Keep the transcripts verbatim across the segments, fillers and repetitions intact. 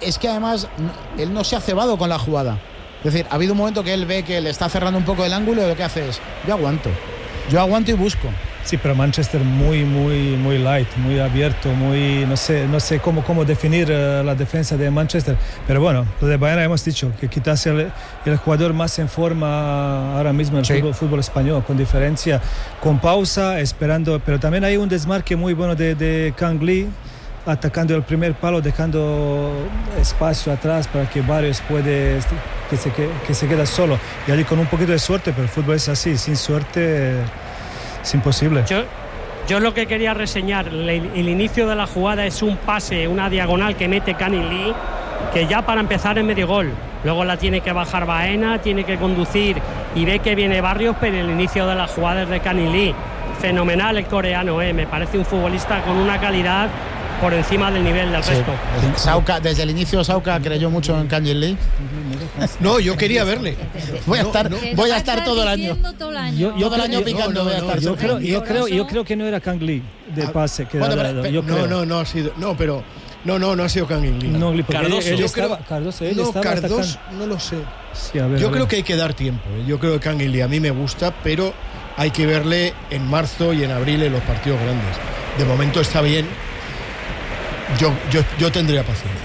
es que además él no se ha cebado con la jugada. Es decir, ha habido un momento que él ve que le está cerrando un poco el ángulo y lo que hace es, yo aguanto, yo aguanto y busco. Sí, pero Manchester muy, muy, muy light, muy abierto, muy, no sé, no sé cómo, cómo definir uh, la defensa de Manchester. Pero bueno, lo de Baena hemos dicho que quizás el, el jugador más en forma ahora mismo en el sí. fútbol, fútbol español, con diferencia, con pausa, esperando. Pero también hay un desmarque muy bueno de, de Kang Lee, atacando el primer palo, dejando espacio atrás para que Barrios puede que se, que, que se queda solo. Y allí con un poquito de suerte, pero el fútbol es así, sin suerte es imposible. Yo, yo lo que quería reseñar, el, el inicio de la jugada es un pase, una diagonal que mete Kang Lee, que ya para empezar es medio gol. Luego la tiene que bajar Baena, tiene que conducir y ve que viene Barrios, pero el inicio de la jugada es de Kang Lee. Fenomenal el coreano, eh. Me parece un futbolista con una calidad por encima del nivel del sí. resto. Sauca, desde el inicio Sauca creyó mucho en Kang Lee. No, yo quería verle. Voy a estar, no, no. voy a estar todo el año. Todo el año. Yo, yo todo el año yo, picando no, no, voy a estar. No, yo, creo, yo, creo, yo creo que no era Kang Lee de pase. Que bueno, era, pero, yo no, creo. no, no ha sido. No, pero no, no, no ha sido Kang Lee. No, Cardoso. Él, él yo estaba, creo, Cardoso, él no, estaba Cardoso, atacando. no lo sé. Sí, a ver, yo a ver. creo que hay que dar tiempo. ¿eh? Yo creo que Kang Lee a mí me gusta, pero hay que verle en marzo y en abril en los partidos grandes. De momento está bien. Yo, yo, yo tendría paciencia.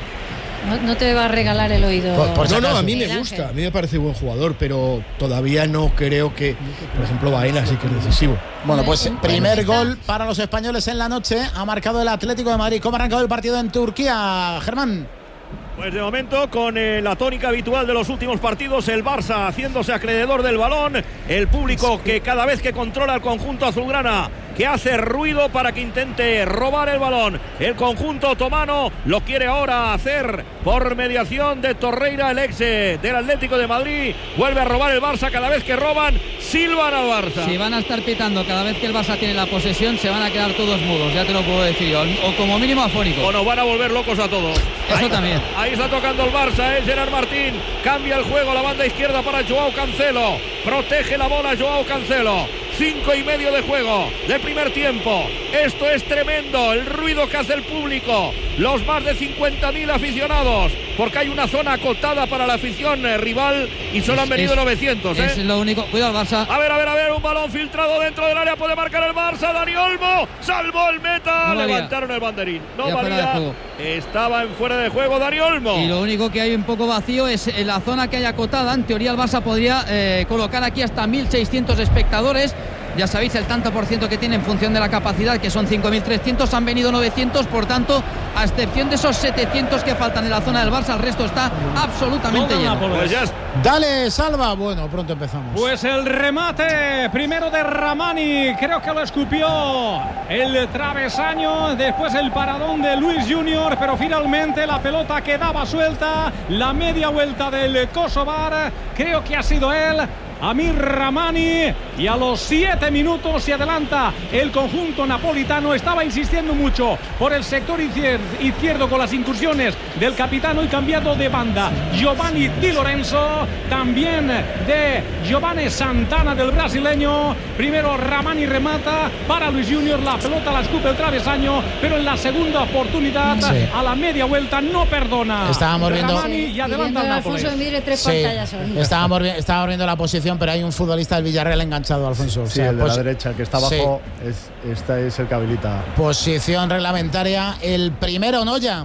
No, no te va a regalar el oído. Por, por no, no, a mí me Miguel gusta, Ángel. a mí me parece buen jugador, pero todavía no creo que, por ejemplo, Baena sí que es decisivo. Bueno, pues primer gol para los españoles en la noche. Ha marcado el Atlético de Madrid. ¿Cómo ha arrancado el partido en Turquía, Germán? Pues de momento, con eh, la tónica habitual de los últimos partidos, el Barça haciéndose acreedor del balón, el público que cada vez que controla el conjunto azulgrana, que hace ruido para que intente robar el balón. El conjunto otomano lo quiere ahora hacer por mediación de Torreira, el ex del Atlético de Madrid. Vuelve a robar el Barça. Cada vez que roban, silban al Barça. Si van a estar pitando cada vez que el Barça tiene la posesión, se van a quedar todos mudos, ya te lo puedo decir yo, o como mínimo afónicos. O nos van a volver locos a todos. Eso ahí, también. Ahí está tocando el Barça, es Gerard Martín. Cambia el juego, la banda izquierda para Joao Cancelo. Protege la bola Joao Cancelo. Cinco y medio de juego de primer tiempo. Esto es tremendo, el ruido que hace el público, los más de cincuenta mil aficionados, porque hay una zona acotada para la afición eh, rival y solo han venido es, novecientos. Es ¿eh? lo único. Cuidado el Barça. A ver, a ver, a ver, un balón filtrado dentro del área, puede marcar el Barça. Dani Olmo, salvó el meta, no levantaron el banderín. No ya valía, estaba en fuera de juego Dani Olmo. Y lo único que hay un poco vacío es en la zona que hay acotada. En teoría el Barça podría eh, colocar aquí hasta mil seiscientos espectadores. Ya sabéis el tanto por ciento que tiene en función de la capacidad, que son cinco mil trescientos, han venido novecientos, por tanto, a excepción de esos setecientos que faltan en la zona del Barça, el resto está absolutamente no, lleno. no, Pues ya Dale, Salva. Bueno, pronto empezamos. Pues el remate primero de Ramani, creo que lo escupió el travesaño, después el paradón de Luis Junior, pero finalmente la pelota quedaba suelta, la media vuelta del Kosovar, creo que ha sido él, Amir Ramani, y a los siete minutos se adelanta el conjunto napolitano. Estaba insistiendo mucho por el sector izquierdo con las incursiones del capitano y cambiado de banda Giovanni Di Lorenzo, también de Giovanni Santana del brasileño. Primero Ramani remata para Luis Junior, la pelota la escupe el travesaño, pero en la segunda oportunidad sí. a la media vuelta no perdona. Estábamos viendo Ramani y adelanta el Nápoles. Alfonso Mire tres sí. pantallas hoy. Estábamos, estábamos viendo la posición, pero hay un futbolista del Villarreal enganchado, Alfonso. O Sí, sea, el de pues, la derecha, el que está abajo, sí. es, esta es el que habilita. Posición reglamentaria, el primero, Noya.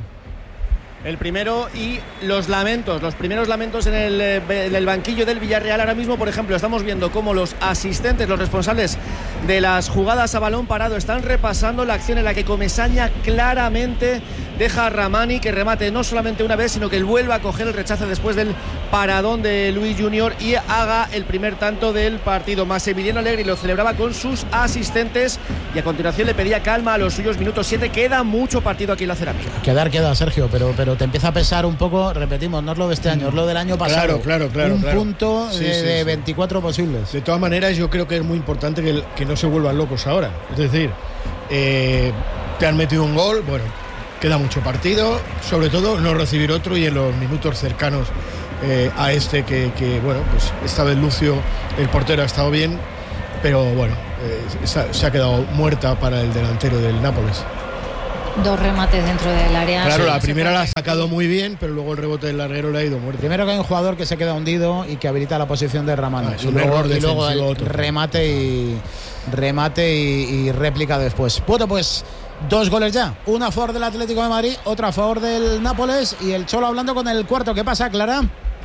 El primero y los lamentos, los primeros lamentos en el, en el banquillo del Villarreal. Ahora mismo, por ejemplo, estamos viendo cómo los asistentes, los responsables de las jugadas a balón parado, están repasando la acción en la que Comesaña claramente deja a Ramani que remate no solamente una vez, sino que él vuelva a coger el rechazo después del paradón de Luis Junior y haga el primer tanto del partido. Massimiliano Allegri lo celebraba con sus asistentes y a continuación le pedía calma a los suyos. Minuto siete, queda mucho partido aquí en la Cerámica. Quedar queda, Sergio, pero, pero te empieza a pesar un poco, repetimos, no es lo de este año, es lo del año pasado. Claro, claro, claro. Un claro. punto sí, de, sí, de sí. veinticuatro posibles. De todas maneras, yo creo que es muy importante que, el, que no se vuelvan locos ahora. Es decir, eh, te han metido un gol, bueno, queda mucho partido, sobre todo no recibir otro y en los minutos cercanos eh, a este que, que, bueno, pues esta vez Lucio, el portero, ha estado bien, pero bueno, eh, se, ha, se ha quedado muerta para el delantero del Nápoles. dos remates dentro del área. Claro, sí, la no primera se la ha puede. sacado muy bien, pero luego el rebote del larguero le ha ido muerto. Primero que hay un jugador que se queda hundido y que habilita la posición de Ramani. Ah, es y, un luego, error y luego defensivo el otro. remate y remate y, y réplica después. Bueno, pues dos goles ya. Una a favor del Atlético de Madrid, otra a favor del Nápoles y el Cholo hablando con el cuarto. ¿Qué pasa, Clara?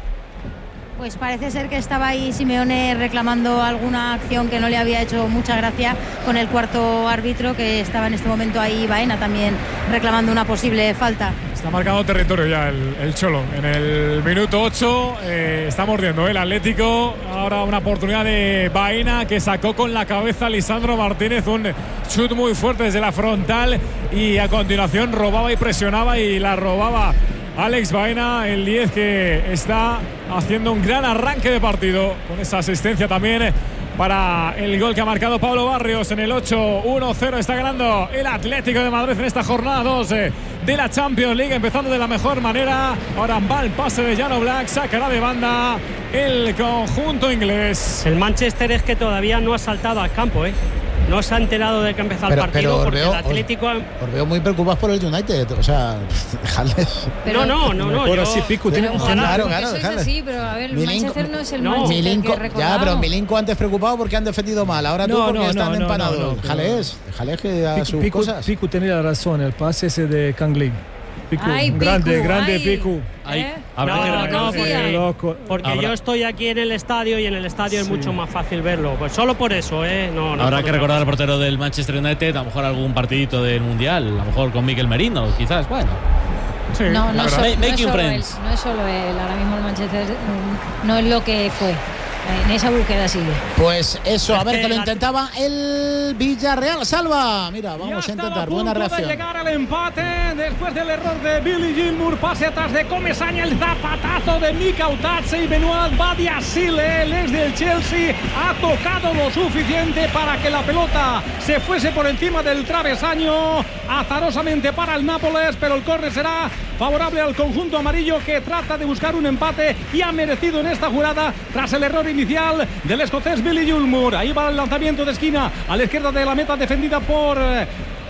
Pues parece ser que estaba ahí Simeone reclamando alguna acción que no le había hecho mucha gracia con el cuarto árbitro, que estaba en este momento ahí Baena también reclamando una posible falta. Está marcando territorio ya el, el Cholo. En el minuto ocho eh, está mordiendo el Atlético. Ahora una oportunidad de Baena que sacó con la cabeza Lisandro Martínez. Un chut muy fuerte desde la frontal y a continuación robaba y presionaba y la robaba Alex Baena, el diez, que está haciendo un gran arranque de partido con esa asistencia también para el gol que ha marcado Pablo Barrios en el ocho. uno cero está ganando el Atlético de Madrid en esta jornada dos de la Champions League, empezando de la mejor manera. Ahora va el pase de Jan Oblak, sacará de banda el conjunto inglés. El Manchester es que todavía no ha saltado al campo, ¿eh? No se ha enterado de que ha empezado Pero- el partido pero os porque veo- el Atlético... ha- Os veo muy preocupados por el United. O sea, dejadles. no, no, no, no. Mejor yo- así, Pico, tiene- Ojalá. Claro, Porque claro, eso es dejadles. así, pero a ver, el Milinko- Manchester no es el no, Manchester Milinko, que recordamos. ya, pero Milinko antes preocupado porque han defendido mal. Ahora tú No, porque no, están no, no, empanados. no, no, pero- Déjales, déjales que haga sus Pico, cosas. Pico tenía razón, el pase ese de Kangling. Pico, Ay, grande, Pico, grande ay. Pico. Ahí. ¿Eh? Habrá No, que no, remarcar no, que- porque, loco. porque Habrá- yo estoy aquí en el estadio y en el estadio es Sí. mucho más fácil verlo. Pues solo por eso, ¿eh? No, no Habrá por que otra recordar al cosa. portero del Manchester United, a lo mejor algún partidito del Mundial, a lo mejor con Mikel Merino, quizás, bueno. Sí, No, la no, verdad. so- no es Making solo él, friends. no es solo él. Ahora mismo el Manchester mm, no es lo que fue. En esa búsqueda sigue. Pues eso, a Es ver que que lo la- intentaba el Villarreal. Salva. Mira, Ya vamos a estaba intentar. a Buena punto de reacción. llegar al empate después del error de Billy Gilmour, pase atrás de Comesaña, el zapatazo de Mika Utace y Benoit Badiashile, el ex del Chelsea, ha tocado lo suficiente para que la pelota se fuese por encima del travesaño, azarosamente para el Nápoles, pero el córner será favorable al conjunto amarillo, que trata de buscar un empate y ha merecido en esta jugada tras el error inicial del escocés Billy Gilmour. Ahí va el lanzamiento de esquina a la izquierda de la meta, defendida por eh,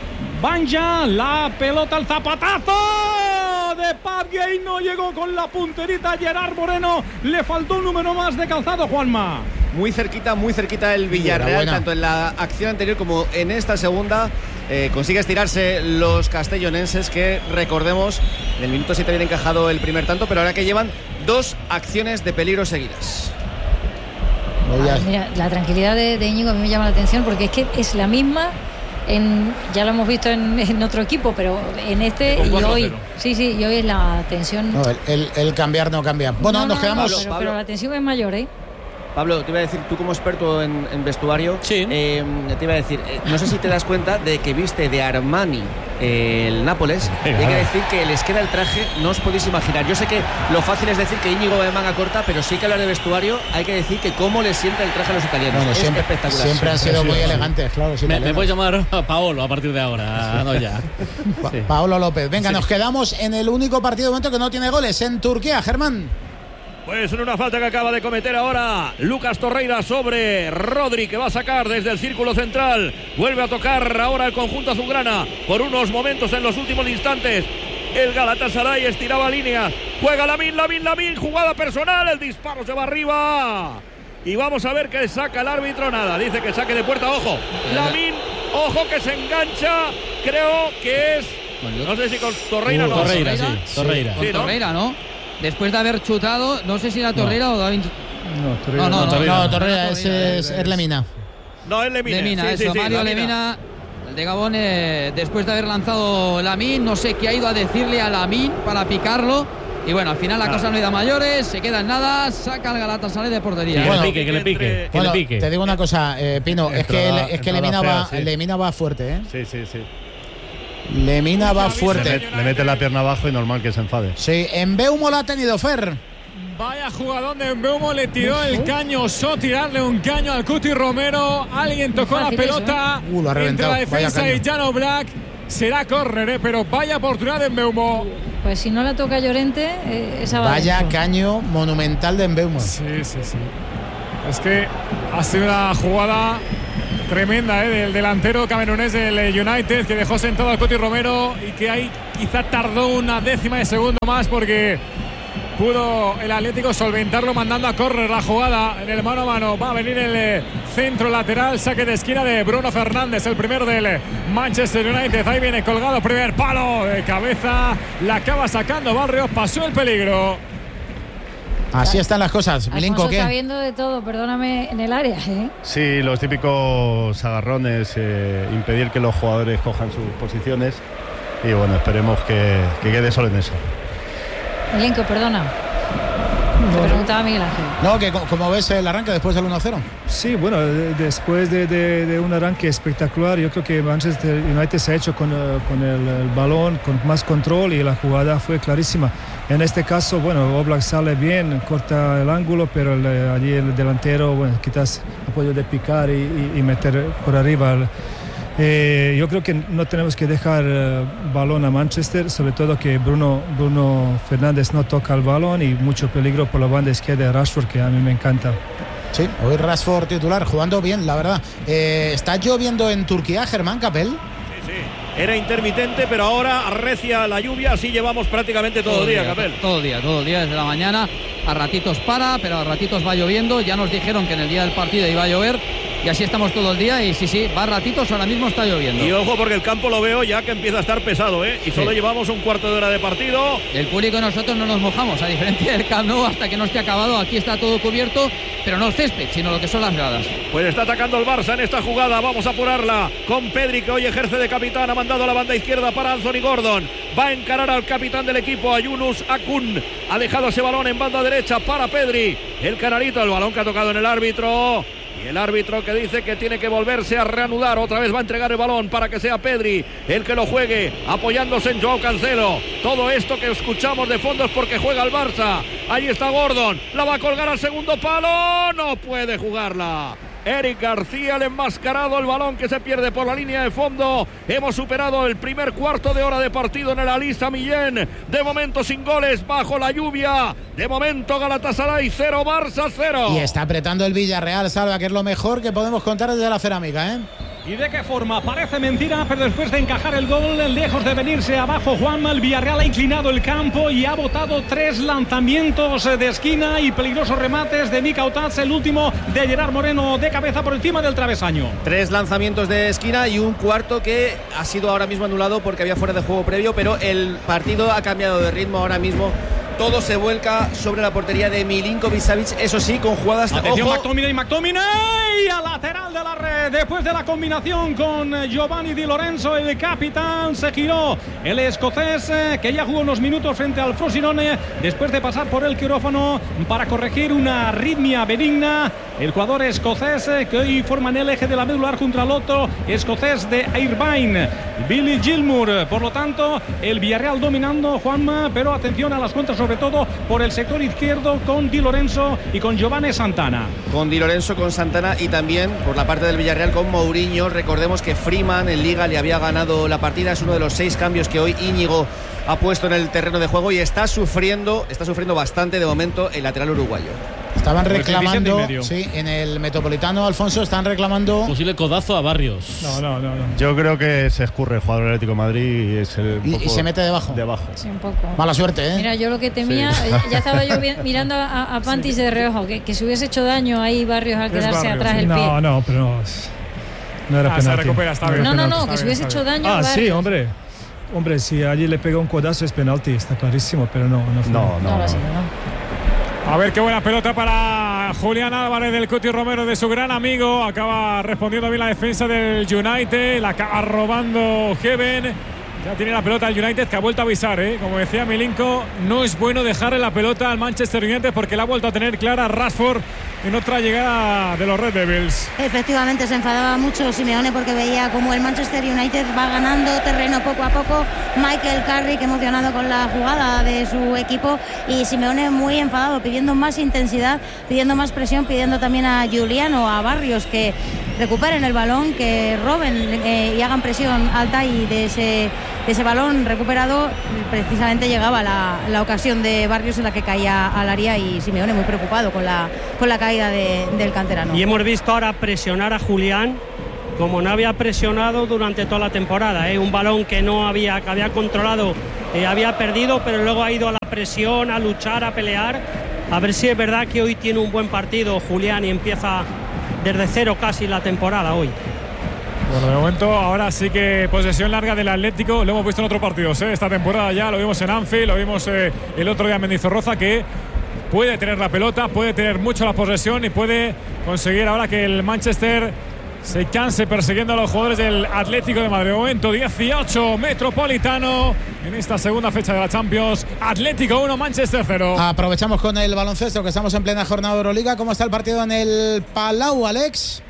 Banja, la pelota, el zapatazo de Pat Gay, no llegó con la punterita Gerard Moreno, le faltó un número más de calzado, Juanma. Muy cerquita, muy cerquita el Villarreal, Enhorabuena. tanto en la acción anterior como en esta segunda. Eh, consigue estirarse los castellonenses, que recordemos, en el minuto siete habían encajado el primer tanto, pero ahora que llevan dos acciones de peligro seguidas. Voy a- Ah, mira, la tranquilidad de, de Íñigo a mí me llama la atención porque es que es la misma. En, ya lo hemos visto en, en otro equipo, pero en este Con y cuatro hoy. cero. Sí, sí, y hoy es la tensión. No, el, el- el cambiar no cambia. Bueno, No, nos no, quedamos. no, pero, Pablo. pero la tensión es mayor, ¿eh? Pablo, te iba a decir, tú como experto en, en vestuario, Sí. eh, te iba a decir, eh, no sé si te das cuenta de que viste de Armani eh, el Nápoles, y hay que decir que les queda el traje, no os podéis imaginar. Yo sé que lo fácil es decir que Íñigo va de manga corta, pero sí que hablar de vestuario, hay que decir que cómo les sienta el traje a los italianos. Bueno, es siempre, espectacular. siempre han sido muy elegantes, claro. sí, Me, me italianos. puedes llamar Paolo a partir de ahora, no ya. Pa- Sí. Paolo López. Venga, nos quedamos en el único partido de momento que no tiene goles en Turquía, Germán. Pues en una falta que acaba de cometer ahora Lucas Torreira sobre Rodri, que va a sacar desde el círculo central. Vuelve a tocar ahora el conjunto azulgrana por unos momentos en los últimos instantes. El Galatasaray estiraba líneas. Juega Lamine, Lamine, Lamine. Jugada personal. El disparo se va arriba. Y vamos a ver qué saca el árbitro. Nada, dice que saque de puerta. Ojo. Lamine, ojo que se engancha. Creo que es... No sé si con Torreira Uh, no. Torreira, sí, Sí. Torreira. Con Sí, ¿no? Torreira, ¿no? Después de haber chutado, no sé si era Torreira o David. No, Torreira. No, no, No, Torreira. Torreira, ese Torreira, es, es Lemina. No, es Lemina. Lemina, Sí, sí, eso, sí, Mario Lemina. Lemina, el de Gabón, eh, después de haber lanzado Lamine, no sé qué ha ido a decirle a Lamine para picarlo. Y bueno, al final la Ah. cosa no ha ido a mayores, se queda en nada, saca el Galatasaray de portería. Que Bueno, le pique, que le pique, que Bueno, le pique. te digo una cosa, eh, Pino, es que, Entrada- es que entrada Lemina, fea, va, sí. Lemina va fuerte, ¿eh? Sí, sí, sí. Lemina va Le, fuerte. met- le mete la pierna abajo y normal que se enfade. Sí, en Beumo la ha tenido Fer. Vaya jugadón de Mbeumo, le tiró el caño, osó tirarle un caño al Cuti Romero. Alguien tocó la fácil eso, pelota Uh, lo ha entre reventado, la vaya defensa caño. y Jan Oblak. Será córner, ¿eh? Pero vaya oportunidad de Mbeumo. Pues si no la toca Llorente, eh, esa va Vaya dentro. caño monumental de Mbeumo. Sí, sí, sí. Es que ha sido una jugada tremenda ¿eh? del delantero camerunés del United, que dejó sentado al Coti Romero y que ahí quizá tardó una décima de segundo más porque pudo el Atlético solventarlo mandando a córner la jugada en el mano a mano. Va a venir el centro lateral, saque de esquina de Bruno Fernández, el primero del Manchester United. Ahí viene colgado, primer palo de cabeza, la acaba sacando Barrios, pasó el peligro. Así están las cosas. Milinko, Alfonso ¿qué? está viendo de todo, perdóname, en el área, ¿eh? Sí, los típicos agarrones, eh, impedir que los jugadores cojan sus posiciones y bueno, esperemos que, que quede solo en eso. Milinko, perdona. Te preguntaba Miguel Ángel. No, que como ves el arranque después del uno cero. Sí, bueno, de, después de, de, de un arranque espectacular, yo creo que Manchester United se ha hecho con, uh, con el, el balón, con más control y la jugada fue clarísima. En este caso, bueno, Oblak sale bien, corta el ángulo, pero el, allí el delantero, bueno, quizás ha podido picar y, y, y meter por arriba. El, Eh, yo creo que no tenemos que dejar uh, balón a Manchester, sobre todo que Bruno, Bruno Fernández no toca el balón y mucho peligro por la banda izquierda de Rashford, que a mí me encanta. Sí, hoy Rashford titular, jugando bien, la verdad. Eh, ¿Está lloviendo en Turquía, Germán Capel? Sí, sí. Era intermitente, pero ahora arrecia la lluvia, así llevamos prácticamente todo, todo el día, día, Capel. Todo el día, todo el día, desde la mañana. A ratitos para, pero a ratitos va lloviendo. Ya nos dijeron que en el día del partido iba a llover. Y así estamos todo el día y sí, sí, va a ratitos, ahora mismo está lloviendo. Y ojo porque el campo lo veo ya que empieza a estar pesado, ¿eh? Y solo sí. llevamos un cuarto de hora de partido. El público y nosotros no nos mojamos, a diferencia del Camp Nou, hasta que no esté acabado. Aquí está todo cubierto, pero no el césped, sino lo que son las gradas. Pues está atacando el Barça en esta jugada, vamos a apurarla con Pedri, que hoy ejerce de capitán, ha mandado a la banda izquierda para Anthony Gordon. Va a encarar al capitán del equipo, a Yunus Akun. Ha dejado ese balón en banda derecha para Pedri. El canarito, el balón que ha tocado en el árbitro. Y el árbitro que dice que tiene que volverse a reanudar. Otra vez va a entregar el balón para que sea Pedri el que lo juegue, apoyándose en Joao Cancelo. Todo esto que escuchamos de fondo es porque juega el Barça. Ahí está Gordon, la va a colgar al segundo palo. No puede jugarla. Eric García, el enmascarado, el balón que se pierde por la línea de fondo. Hemos superado el primer cuarto de hora de partido en el Alisa Millén. De momento sin goles, bajo la lluvia. De momento Galatasaray cero, Barça cero. Y está apretando el Villarreal, Salva, que es lo mejor que podemos contar desde la cerámica, ¿eh? ¿Y de qué forma? Parece mentira, pero después de encajar el gol, lejos de venirse abajo, Juanma, el Villarreal ha inclinado el campo y ha botado tres lanzamientos de esquina y peligrosos remates de Mika Otaz, el último de Gerard Moreno de cabeza por encima del travesaño. Tres lanzamientos de esquina y un cuarto que ha sido ahora mismo anulado porque había fuera de juego previo, pero el partido ha cambiado de ritmo ahora mismo. Todo se vuelca sobre la portería de Milinkovic-Savic, eso sí, con jugadas... Atención, ojo. McTominay, McTominay a lateral de la red. Después de la combinación con Giovanni Di Lorenzo, el capitán se giró. El escocés, que ya jugó unos minutos frente al Frosinone, después de pasar por el quirófano para corregir una arritmia benigna. El jugador escocés que hoy forma en el eje de la medular junto al otro escocés de Irvine, Billy Gilmour. Por lo tanto, el Villarreal dominando, Juanma, pero atención a las contras, sobre todo por el sector izquierdo con Di Lorenzo y con Giovanni Santana. Con Di Lorenzo, con Santana y también por la parte del Villarreal con Mourinho. Recordemos que Freeman en Liga le había ganado la partida, es uno de los seis cambios que hoy Íñigo ha puesto en el terreno de juego y está sufriendo, está sufriendo bastante de momento el lateral uruguayo. Estaban reclamando, sí, en el Metropolitano, Alfonso, están reclamando... Posible codazo a Barrios. No, no, no. no. Yo creo que se escurre el jugador del Atlético de Madrid y, es el y, y se mete debajo. debajo. Sí, un poco. Mala suerte, ¿eh? Mira, yo lo que temía, sí. Ya estaba yo mirando a, a Pantis sí. de reojo, que, que se hubiese hecho daño ahí Barrios al quedarse Barrios. atrás el no, pie. No, no, pero no, no era ah, penalti. Se recupera, está bien. No, no, no, está que se hubiese hecho daño Ah, a sí, hombre. Hombre, si allí le pega un codazo es penalti, está clarísimo, pero no, no fue. No, no, no, no. no. A ver qué buena pelota para Julián Álvarez del Coti Romero, de su gran amigo. Acaba respondiendo bien la defensa del United. La acaba robando Heaven. Ya tiene la pelota el United, que ha vuelto a avisar, ¿eh? Como decía Milinko, no es bueno dejarle la pelota al Manchester United porque la ha vuelto a tener clara Rashford en otra llegada de los Red Devils. Efectivamente, se enfadaba mucho Simeone porque veía como el Manchester United va ganando terreno poco a poco. Michael Carrick emocionado con la jugada de su equipo y Simeone muy enfadado, pidiendo más intensidad, pidiendo más presión, pidiendo también a Juliano, a Barrios que recuperen el balón, que roben eh, y hagan presión alta, y de ese, de ese balón recuperado precisamente llegaba la, la ocasión de Barrios en la que caía al área, y Simeone muy preocupado con la, con la caída de, del canterano. Y hemos visto ahora presionar a Julián como no había presionado durante toda la temporada, ¿eh? Un balón que no había, que había controlado, eh, había perdido, pero luego ha ido a la presión, a luchar, a pelear. A ver si es verdad que hoy tiene un buen partido Julián y empieza desde cero casi la temporada hoy. Bueno, de momento ahora sí que posesión larga del Atlético, lo hemos visto en otros partidos, ¿eh? Esta temporada ya, lo vimos en Anfield, lo vimos eh, el otro día en Mendizorroza, que puede tener la pelota, puede tener mucho la posesión y puede conseguir ahora que el Manchester se canse persiguiendo a los jugadores del Atlético de Madrid. Momento dieciocho, Metropolitano en esta segunda fecha de la Champions. Atlético uno, Manchester cero. Aprovechamos con el baloncesto, que estamos en plena jornada de Euroliga. ¿Cómo está el partido en el Palau, Alex?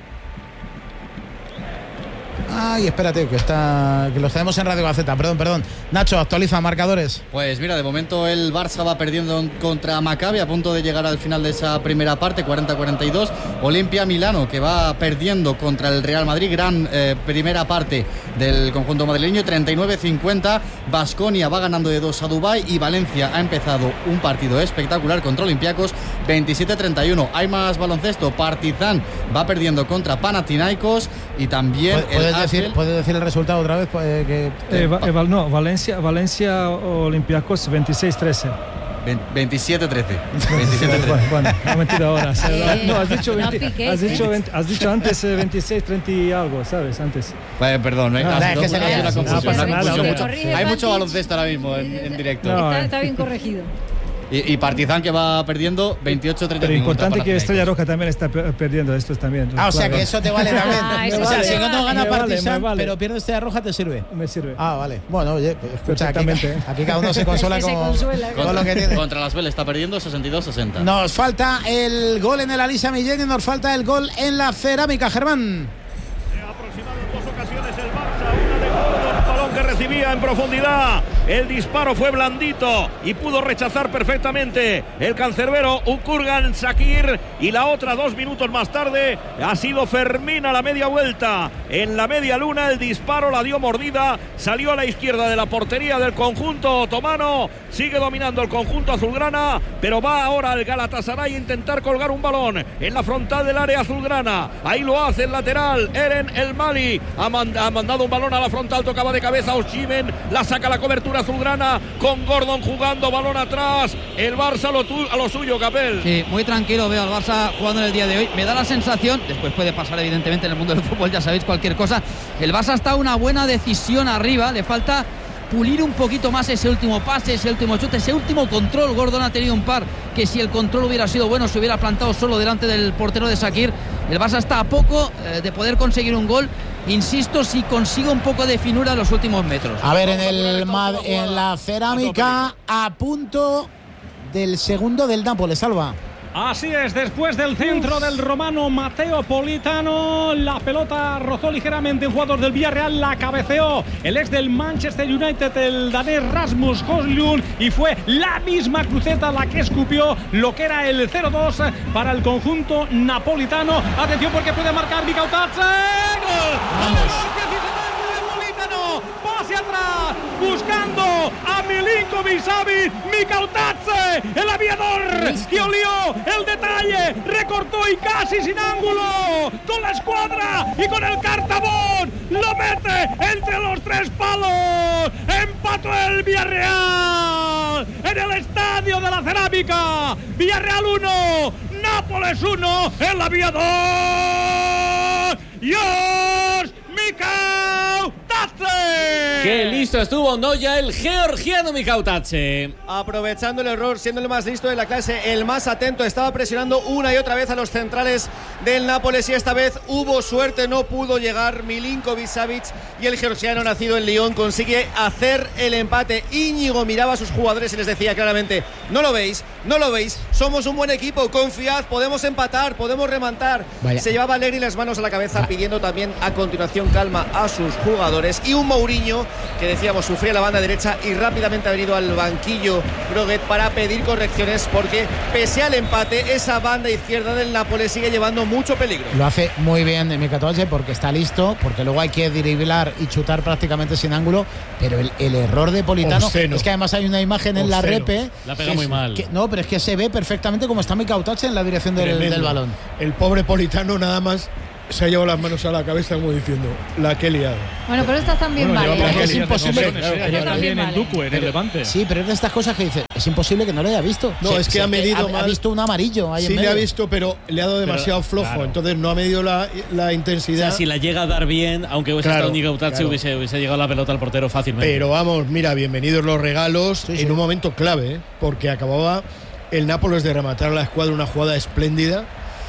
Ay, espérate, que está que lo tenemos en Radio Gaceta. Perdón, perdón. Nacho, actualiza marcadores. Pues mira, de momento el Barça va perdiendo contra Maccabi, a punto de llegar al final de esa primera parte, cuarenta a cuarenta y dos. Olimpia Milano, que va perdiendo contra el Real Madrid, gran eh, primera parte del conjunto madrileño, treinta y nueve a cincuenta. Baskonia va ganando de dos a Dubái y Valencia ha empezado un partido espectacular contra Olympiacos, veintisiete a treinta y uno. Hay más baloncesto. Partizan va perdiendo contra Panathinaikos y también ¿Puedes, el decir, ¿Puedes decir el resultado otra vez? Pues, que, eh, va, eh, no, Valencia, Valencia Olympiacos veintiséis a trece. veintisiete a trece. veintisiete a trece. Bueno, bueno, no mentira ahora. Eh, no, has dicho, no veinte, piques. has, dicho veinte, has dicho antes eh, veintiséis, treinta y algo, ¿sabes? Antes. Vale, perdón, no, Ah, no, es que se no, le- una no confusión, pasa una nada, confusión, hombre. mucho- Corrige, hay mucho Bantic. baloncesto ahora mismo en, en directo. No, Está, eh. está bien corregido. Y, y Partizan, que va perdiendo veintiocho a treinta y Pero cinco. importante que Estrella Roja también está per- perdiendo estos también. Ah, o sea Claro. que eso te vale también. Ah, eso o sea, sí si te no vale. gana Me vale, Partizan, me vale. pero pierde Estrella Roja, te sirve. Me sirve. Ah, vale. Bueno, oye, pues, escucha, aquí, Perfectamente. aquí cada uno se consuela Es que se con, consuela, con lo que tiene. Contra las Vélez está perdiendo sesenta y dos a sesenta. Nos falta el gol en el Alisa Millén y nos falta el gol en la Cerámica, Germán. Se ha aproximado en dos ocasiones el Barça, una de Gordon, balón que recibía en profundidad. El disparo fue blandito y pudo rechazar perfectamente el cancerbero Ukurgan Sakir, y la otra dos minutos más tarde ha sido Fermín a la media vuelta. En la media luna el disparo la dio mordida, salió a la izquierda de la portería del conjunto otomano. Sigue dominando el conjunto azulgrana, pero va ahora el Galatasaray a intentar colgar un balón en la frontal del área azulgrana. Ahí lo hace el lateral Eren El Mali, ha, mand- ha mandado un balón a la frontal, tocaba de cabeza Oshimen, la saca la cobertura azulgrana con Gordon jugando, balón atrás. El Barça lo tu- a lo suyo, Capel. Sí, muy tranquilo veo al Barça jugando en el día de hoy. Me da la sensación, después puede pasar evidentemente en el mundo del fútbol, ya sabéis, cualquier cosa. El Barça está a una buena decisión arriba, le falta pulir un poquito más ese último pase, ese último chute, ese último control. Gordon ha tenido un par que, si el control hubiera sido bueno, se hubiera plantado solo delante del portero de Sakir. El Barça está a poco eh, de poder conseguir un gol. Insisto, si consigue un poco de finura en los últimos metros. A ver, en el Mad- en la Cerámica, a punto del segundo del Nápoles, Alba. Así es, después del centro del romano Matteo Politano, la pelota rozó ligeramente en jugador del Villarreal, la cabeceó el ex del Manchester United, el danés Rasmus Højlund, y fue la misma cruceta la que escupió lo que era el cero dos para el conjunto napolitano. Atención, porque puede marcar Mikau Tatse. ¡Gol! Pase atrás, buscando a Milinkovic Savic, Mikau Tatse, el aviador que olió el detalle, recortó y casi sin ángulo, con la escuadra y con el cartabón, lo mete entre los tres palos, empató el Villarreal en el estadio de la Cerámica. Villarreal uno, Nápoles uno, el aviador Josh Mikau Tatse. Qué listo estuvo Noya, el georgiano Mikau Tatse. Aprovechando el error, siendo el más listo de la clase, el más atento, estaba presionando una y otra vez a los centrales del Nápoles, y esta vez hubo suerte, no pudo llegar Milinkovic Savic, y el georgiano nacido en Lyon consigue hacer el empate. Íñigo miraba a sus jugadores y les decía claramente: no lo veis, no lo veis, somos un buen equipo, confiad, podemos empatar, podemos remontar. Vaya. Se llevaba Allegri las manos a la cabeza, pidiendo también a continuación calma a sus jugadores, y un Mourinho que, decíamos, sufría la banda derecha y rápidamente ha venido al banquillo Groguet para pedir correcciones, porque pese al empate, esa banda izquierda del Nápoles sigue llevando mucho peligro. Lo hace muy bien Mikau Tatse porque está listo, porque luego hay que driblar y chutar prácticamente sin ángulo, pero el, el error de Politano Obsceno. es que además hay una imagen en la Obsceno. repe. La pega que muy es- mal. que- no, pero es que se ve perfectamente cómo está Mikau Tatse en la dirección del, Tremendo. del balón. El pobre Politano nada más se ha llevado las manos a la cabeza como diciendo, la que he liado. Bueno, pero estas también bueno, vale. Es, es imposible. Claro, claro, también en Duque, en el Levante. Sí, pero es de estas cosas que dice, es imposible que no lo haya visto. No, sí, es que sí, ha medido ha, mal. Ha visto un amarillo ahí sí, en medio. le ha visto, pero le ha dado demasiado pero, flojo. Claro. Entonces no ha medido la, la intensidad. O sea, si la llega a dar bien, aunque hubiese claro, estado Nico Utache, claro. hubiese, hubiese llegado la pelota al portero fácilmente. Pero vamos, mira, bienvenidos los regalos sí, en sí. un momento clave, ¿eh? Porque acababa el Nápoles de rematar a la escuadra una jugada espléndida.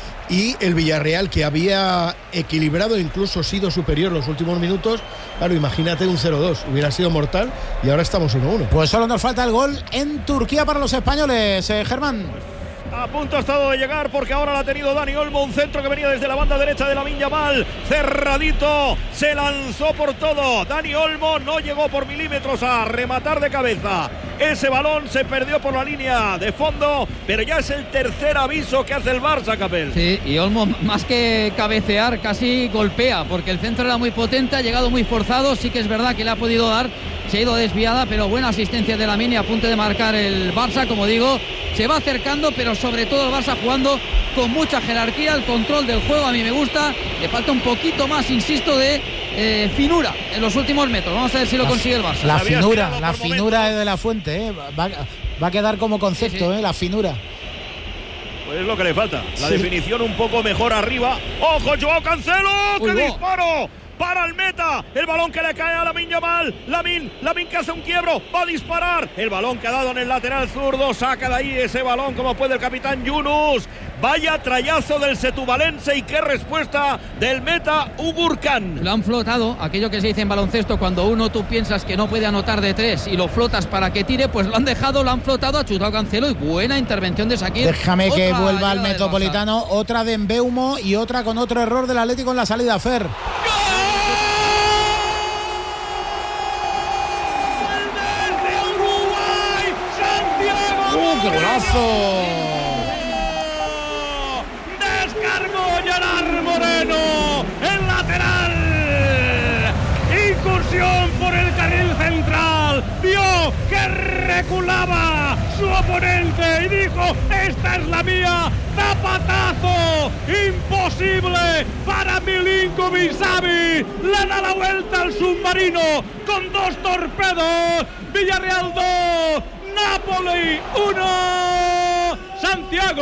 Y el Villarreal, que había equilibrado, incluso sido superior los últimos minutos, claro, imagínate un cero dos, hubiera sido mortal y ahora estamos uno uno. Pues solo nos falta el gol en Turquía para los españoles, eh, Germán. A punto ha estado de llegar porque ahora la ha tenido Dani Olmo, un centro que venía desde la banda derecha de Lamine Yamal, cerradito, se lanzó por todo. Dani Olmo no llegó por milímetros a rematar de cabeza. Ese balón se perdió por la línea de fondo, pero ya es el tercer aviso que hace el Barça, Capel. Sí, y Olmo más que cabecear casi golpea, porque el centro era muy potente, ha llegado muy forzado, sí que es verdad que le ha podido dar, se ha ido desviada, pero buena asistencia de Lamine a punto de marcar el Barça, como digo, se va acercando, pero sobre todo el Barça jugando con mucha jerarquía, el control del juego a mí me gusta, le falta un poquito más, insisto, de eh, finura en los últimos metros, vamos a ver si lo la, consigue el Barça. La finura, la finura de la Fuente, ¿eh? va, va a quedar como concepto, sí, sí. ¿eh? La finura. Pues es lo que le falta, la sí. definición un poco mejor arriba. ¡Ojo, Joao Cancelo! ¡Qué Uy, disparo! Para el meta, el balón que le cae a Lamine Yamal, Lamine, Lamine que hace un quiebro, va a disparar, el balón que ha dado en el lateral zurdo, saca de ahí ese balón como puede el capitán Yunus. Vaya trayazo del setubalense y qué respuesta del meta Ugurcan. Lo han flotado, aquello que se dice en baloncesto, cuando uno tú piensas que no puede anotar de tres y lo flotas para que tire, pues lo han dejado, lo han flotado, ha chutado Cancelo y buena intervención de Shaqiri. Déjame que vuelva al Metropolitano, otra de Mbeumo y otra con otro error del Atlético en la salida, Fer. ¡Uh, qué golazo! Descargó Gerard Moreno, el lateral. Incursión por el carril central. Vio que reculaba su oponente y dijo: esta es la mía. Zapatazo imposible para Milinkovic-Savic. Le da la vuelta al submarino con dos torpedos. Villarreal dos. Napoli uno, Santiago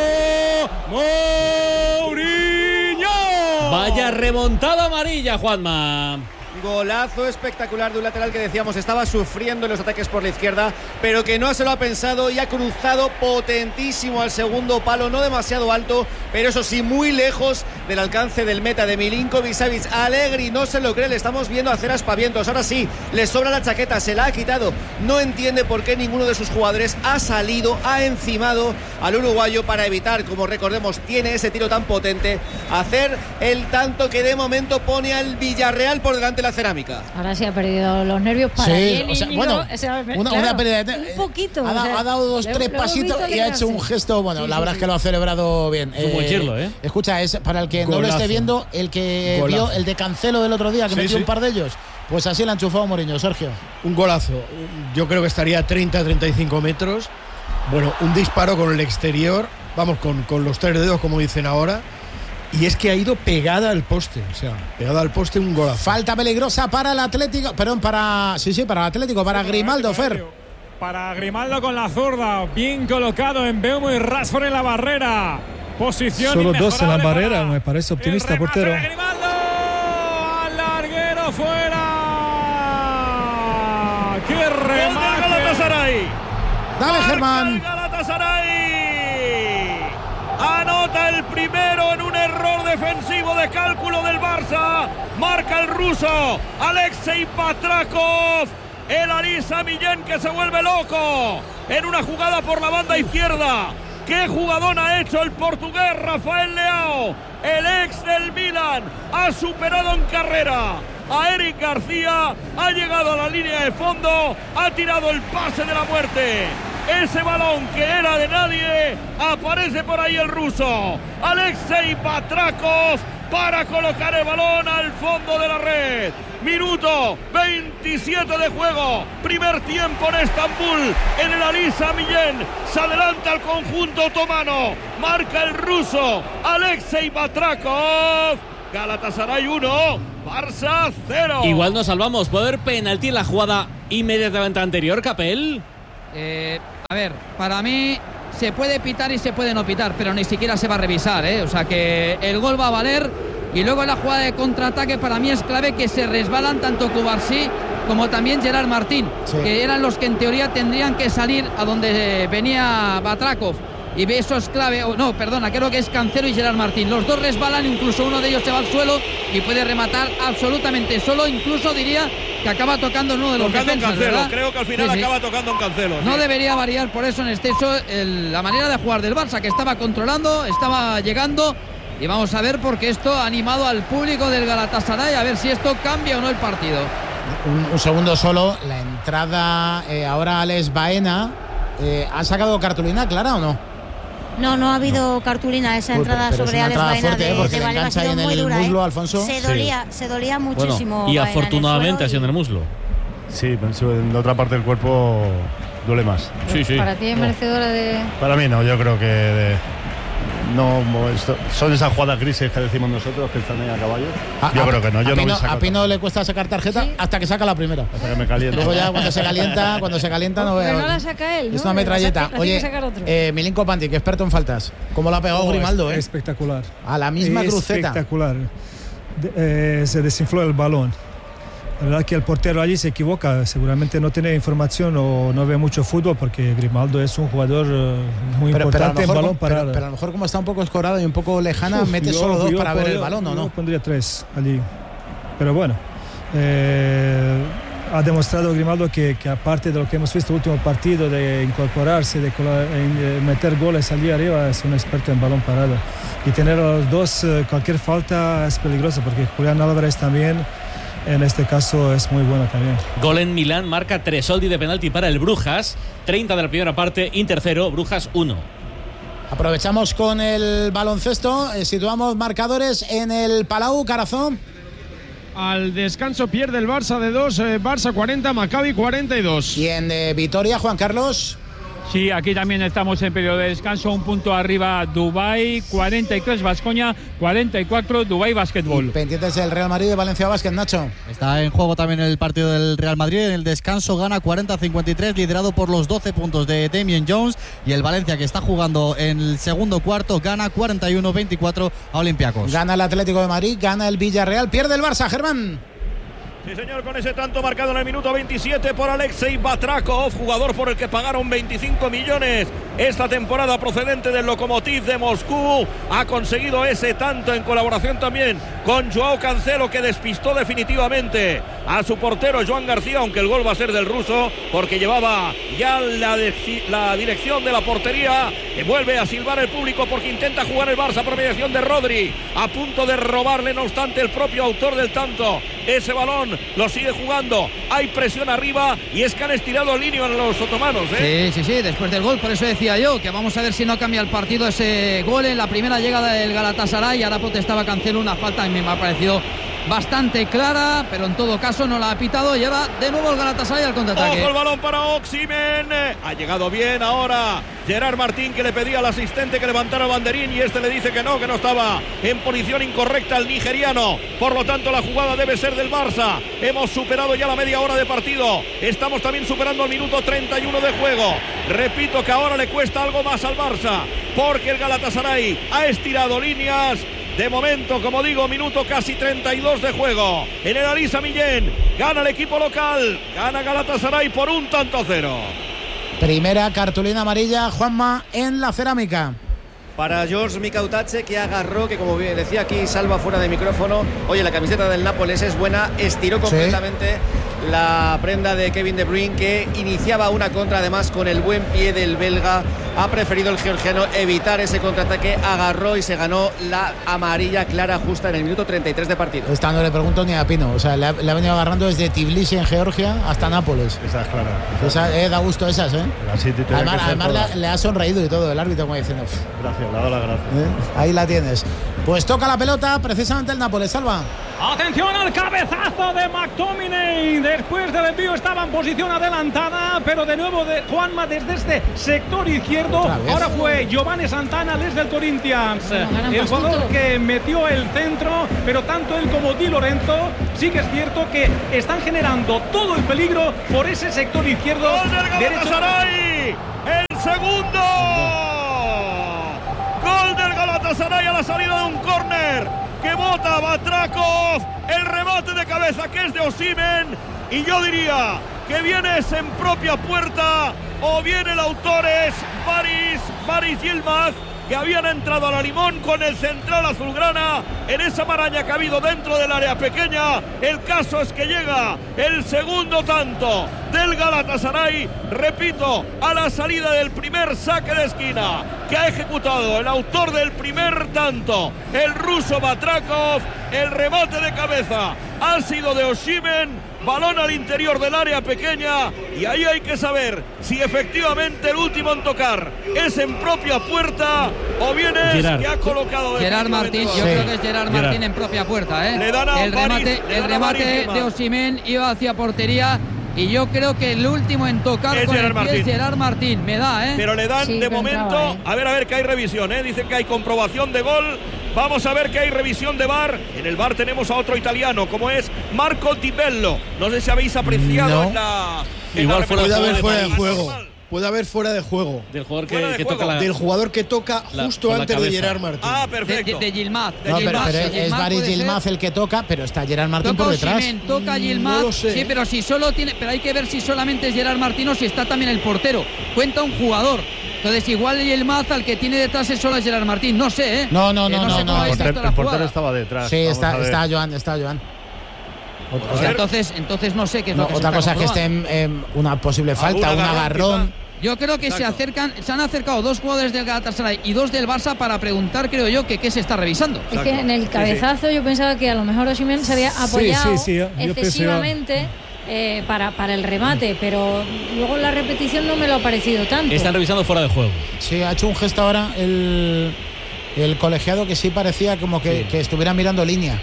Mourinho. Vaya remontada amarilla, Juanma. Golazo espectacular de un lateral que decíamos estaba sufriendo en los ataques por la izquierda, pero que no se lo ha pensado y ha cruzado potentísimo al segundo palo, no demasiado alto, pero eso sí, muy lejos del alcance del meta de Milinkovic-Savic. Allegri no se lo cree, le estamos viendo hacer aspavientos. Ahora sí, le sobra la chaqueta, se la ha quitado. No entiende por qué ninguno de sus jugadores ha salido, ha encimado al uruguayo para evitar, como recordemos, tiene ese tiro tan potente, hacer el tanto que de momento pone al Villarreal por delante de la cerámica. Ahora sí ha perdido los nervios para sí, bien, o sea, Íñigo, bueno, ese, una, claro, una pérdida de un poquito. Ha, da, o sea, ha dado dos, le, tres pasitos y ha hecho un gesto. Bueno, sí, la sí, verdad sí. es que lo ha celebrado bien. Es un buen chirlo, ¿eh? Escucha, es para el que Golazo. no lo esté viendo, el que Golazo. vio el de Cancelo del otro día, que sí, metió sí. un par de ellos. Pues así le ha enchufado Mourinho, Sergio. Un golazo. Yo creo que estaría a treinta a treinta y cinco metros. Bueno, un disparo con el exterior. Vamos, con, con los tres dedos, como dicen ahora. Y es que ha ido pegada al poste, o sea, pegada al poste, un golazo. Falta peligrosa para el Atlético, perdón, para sí, sí, para el Atlético, para sí, Grimaldo, Fer. Para Grimaldo con la zurda, bien colocado en Mbeumo y Rashford en la barrera. Posición solo dos en la barrera, para me parece optimista, portero. Grimaldo, al larguero fuera. ¡Qué remate! Galatasaray. Dale, Germán. Anota el primero en un error defensivo de cálculo del Barça. Marca el ruso Alexei Patrakov. El Arisa Millén que se vuelve loco en una jugada por la banda izquierda. ¡Qué jugadón ha hecho el portugués Rafael Leao! El ex del Milan ha superado en carrera a Eric García, ha llegado a la línea de fondo, ha tirado el pase de la muerte. Ese balón que era de nadie, aparece por ahí el ruso Alexei Patrakov para colocar el balón al fondo de la red. Minuto veintisiete de juego, primer tiempo en Estambul, en el Arisa Millén. Se adelanta el conjunto otomano, marca el ruso Alexei Patrakov. Galatasaray uno, Barça cero. Igual nos salvamos. ¿Puede haber penalti en la jugada inmediatamente anterior, Capel? Eh, a ver, para mí se puede pitar y se puede no pitar, pero ni siquiera se va a revisar, ¿eh? O sea que el gol va a valer. Y luego en la jugada de contraataque para mí es clave que se resbalan tanto Cubarsí como también Gerard Martín, sí, que eran los que en teoría tendrían que salir a donde venía Batrakov. Y eso es clave, oh, no, perdona, creo que es Cancelo y Gerard Martín. Los dos resbalan, incluso uno de ellos se va al suelo y puede rematar absolutamente solo. Incluso diría que acaba tocando en uno de los tocando defensas, en Cancelo, ¿verdad? creo que al final sí, sí. acaba tocando en Cancelo. No sí. debería variar por eso en exceso el, la manera de jugar del Barça, que estaba controlando, estaba llegando. Y vamos a ver, porque esto ha animado al público del Galatasaray, a ver si esto cambia o no el partido. Un, un segundo solo, la entrada eh, ahora Alex Baena. Eh, ¿Ha sacado cartulina clara o no? No, no ha habido no. cartulina esa Uy, entrada pero sobre es una Alex entrada Baena fuerte, de, ¿eh? Porque de le Valera, engancha ha sido en muy el dura, muslo, ¿eh? Alfonso. Se dolía, sí. se dolía muchísimo. Bueno, y Baena afortunadamente ha sido en el muslo. Sí, en la otra parte del cuerpo duele más. Sí, sí. ¿Para ti es merecedora de...? Para mí no, yo creo que... De... No, esto, son esas jugadas grises que decimos nosotros que están ahí a caballo. A, yo a, creo que no. Yo a, no Pino, a Pino le cuesta sacar tarjeta ¿sí? hasta que saca la primera. Hasta que me calienta. Luego ya cuando se calienta, cuando se calienta no veo. Pero no la saca él, ¿no? Es una metralleta. La Oye, eh, Milinko Pantic, experto en faltas. ¿Cómo lo ha pegado oh, Grimaldo? Es, eh? Espectacular. A la misma es cruceta. Espectacular. De, eh, se desinfló el balón. La verdad que el portero allí se equivoca, seguramente no tiene información o no ve mucho fútbol, porque Grimaldo es un jugador muy pero, importante pero en balón parado. Pero, pero a lo mejor como está un poco escorado y un poco lejana, Uf, mete yo, solo dos para ver el balón, ¿o no? Yo pondría tres allí. Pero bueno, eh, ha demostrado Grimaldo que, que aparte de lo que hemos visto en el último partido, de incorporarse, de, de meter goles allí arriba, es un experto en balón parado. Y tener a los dos, cualquier falta es peligrosa, porque Julián Álvarez también... En este caso es muy bueno también. Gol en Milán, marca Tresoldi de penalti para el Brujas. treinta de la primera parte, Inter cero, Brujas uno. Aprovechamos con el baloncesto, eh, situamos marcadores en el Palau, Carazón. Al descanso pierde el Barça de dos, eh, Barça cuarenta, Maccabi cuarenta y dos. Y en eh, Vitoria, Juan Carlos. Sí, aquí también estamos en periodo de descanso, un punto arriba Dubái, cuarenta y tres, Baskonia, cuarenta y cuatro, Dubái Básquetbol. Pendientes del Real Madrid de Valencia Básquet, Nacho. Está en juego también el partido del Real Madrid, en el descanso gana cuarenta a cincuenta y tres, liderado por los doce puntos de Damian Jones, y el Valencia, que está jugando en el segundo cuarto, gana cuarenta y uno a veinticuatro a Olympiacos. Gana el Atlético de Madrid, gana el Villarreal, pierde el Barça, Germán. Sí, señor, con ese tanto marcado en el minuto veintisiete por Alexei Batrakov, jugador por el que pagaron veinticinco millones esta temporada, procedente del Lokomotiv de Moscú. Ha conseguido ese tanto en colaboración también con Joao Cancelo, que despistó definitivamente a su portero Joan García, aunque el gol va a ser del ruso, porque llevaba ya la, de, la dirección de la portería. Que vuelve a silbar el público porque intenta jugar el Barça por mediación de Rodri, a punto de robarle, no obstante, el propio autor del tanto ese balón. Lo sigue jugando, hay presión arriba y es que han estirado el línea en los otomanos, ¿eh? Sí, sí, sí, después del gol, por eso decía yo que vamos a ver si no cambia el partido ese gol en la primera llegada del Galatasaray. Ahora protestaba Cancelo, una falta a mí me ha parecido bastante clara, pero en todo caso no la ha pitado y ahora de nuevo el Galatasaray al contraataque. Ojo el balón para Oximen, ha llegado bien ahora Gerard Martín, que le pedía al asistente que levantara el banderín y este le dice que no, que no estaba en posición incorrecta el nigeriano, por lo tanto la jugada debe ser del Barça. Hemos superado ya la media hora de partido, estamos también superando el minuto treinta y uno de juego. Repito que ahora le cuesta algo más al Barça, porque el Galatasaray ha estirado líneas. De momento, como digo, minuto casi treinta y dos de juego. En el Alisa Millén, gana el equipo local, gana Galatasaray por un tanto a cero. Primera cartulina amarilla, Juanma, en la cerámica. Para George Mikautache, que agarró, que como decía aquí Salva fuera de micrófono, oye, la camiseta del Nápoles es buena, estiró completamente ¿sí? la prenda de Kevin De Bruyne, que iniciaba una contra, además con el buen pie del belga. Ha preferido el georgiano evitar ese contraataque, agarró y se ganó la amarilla clara justa en el minuto treinta y tres de partido. Esta no le pregunto ni a Pino, o sea, le ha, le ha venido agarrando desde Tbilisi en Georgia hasta Nápoles. Esa es clara. Esa, eh, da gusto esas, ¿eh? Así te además además le, le ha sonreído y todo el árbitro, como diciendo, gracias. gracias, le hago las gracias. ¿Eh? Ahí la tienes. Pues toca la pelota precisamente el Nápoles, Salva. Atención al cabezazo de McTominay. Después del envío estaba en posición adelantada, pero de nuevo de Juanma desde este sector izquierdo. Ahora fue Giovanni Santana desde el Corinthians, el jugador que metió el centro, pero tanto él como Di Lorenzo sí que es cierto que están generando todo el peligro por ese sector izquierdo. ¡Gol del Galatasaray! ¡El segundo! ¡Gol del Galatasaray a la salida de un córner! Que bota Batrakov, el remate de cabeza que es de Osimhen, y yo diría que vienes en propia puerta, o bien el autor es Baris, Baris Yilmaz, que habían entrado a la limón con el central azulgrana en esa maraña que ha habido dentro del área pequeña. El caso es que llega el segundo tanto del Galatasaray, repito, a la salida del primer saque de esquina que ha ejecutado el autor del primer tanto, el ruso Batrakov. El remate de cabeza ha sido de Osimhen, balón al interior del área pequeña, y ahí hay que saber si efectivamente el último en tocar es en propia puerta o bien es Gerard. Que ha colocado Gerard Martín, yo sí. creo que es Gerard, Gerard Martín en propia puerta, ¿eh? Le dan a el Baris, remate, le el dan remate a de Osimhen iba hacia portería. Y yo creo que el último en tocar es con Gerard el pie es Gerard Martín, me da, ¿eh? Pero le dan sí, de momento, entraba, ¿eh? a ver, a ver que hay revisión, ¿eh? Dicen que hay comprobación de gol. Vamos a ver que hay revisión de V A R. En el V A R tenemos a otro italiano, como es Marco Di Bello. No sé si habéis apreciado no. en la... En Igual la puede haber fuera de juego. Puede haber fuera de juego. Del jugador que, de que juego. toca la, Del jugador que toca justo la, antes de Gerard Martín. Ah, perfecto. De, de, de Yilmaz. De No, Yilmaz, pero, pero de es Baris Yilmaz el que toca, pero está Gerard Martín toca por detrás. Osimhen, toca Yilmaz. No sí, pero si solo tiene, pero hay que ver si solamente es Gerard Martín o si está también el portero. Cuenta un jugador. Entonces igual Yilmaz al que tiene detrás es solo Gerard Martín. No sé, ¿eh? No, no, eh, no, no, no, sé no, El, porter, el portero estaba detrás. Sí, está, está Joan, está Joan. Otra, o sea, entonces, entonces no sé qué es no, lo que otra se cosa es que está esté en, en una posible falta, un agarrón. Yo creo que Exacto. se acercan, se han acercado dos jugadores del Galatasaray y dos del Barça para preguntar, creo yo, que qué se está revisando. Es que en el cabezazo sí, sí. yo pensaba que a lo mejor Osimhen se había apoyado sí, sí, sí, excesivamente eh, para, para el remate, pero luego la repetición no me lo ha parecido tanto. Están revisando fuera de juego. Sí, ha hecho un gesto ahora el, el colegiado que sí parecía como que, sí. que estuviera mirando línea.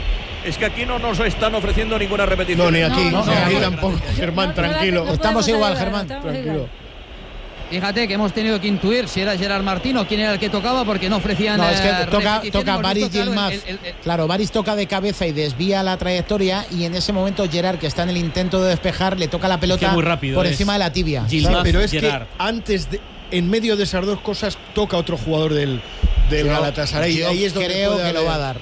Es que aquí no nos están ofreciendo ninguna repetición. No, ni aquí, no, no, no, ni aquí no, tampoco, no, Germán, no, tranquilo. no estamos igual, ayudar, Germán, estamos tranquilo. igual. Fíjate que hemos tenido que intuir si era Gerard Martín o quién era el que tocaba porque no ofrecían. No, es que eh, toca, toca Baris claro, Yilmaz. el, el, el, claro, Baris toca de cabeza y desvía la trayectoria, y en ese momento Gerard, que está en el intento de despejar, le toca la pelota muy rápido por es. encima de la tibia. Yilmaz, pero es Gerard. que antes de, en medio de esas dos cosas, toca otro jugador del, del Galatasaray. Yo ahí es donde creo que haber. lo va a dar.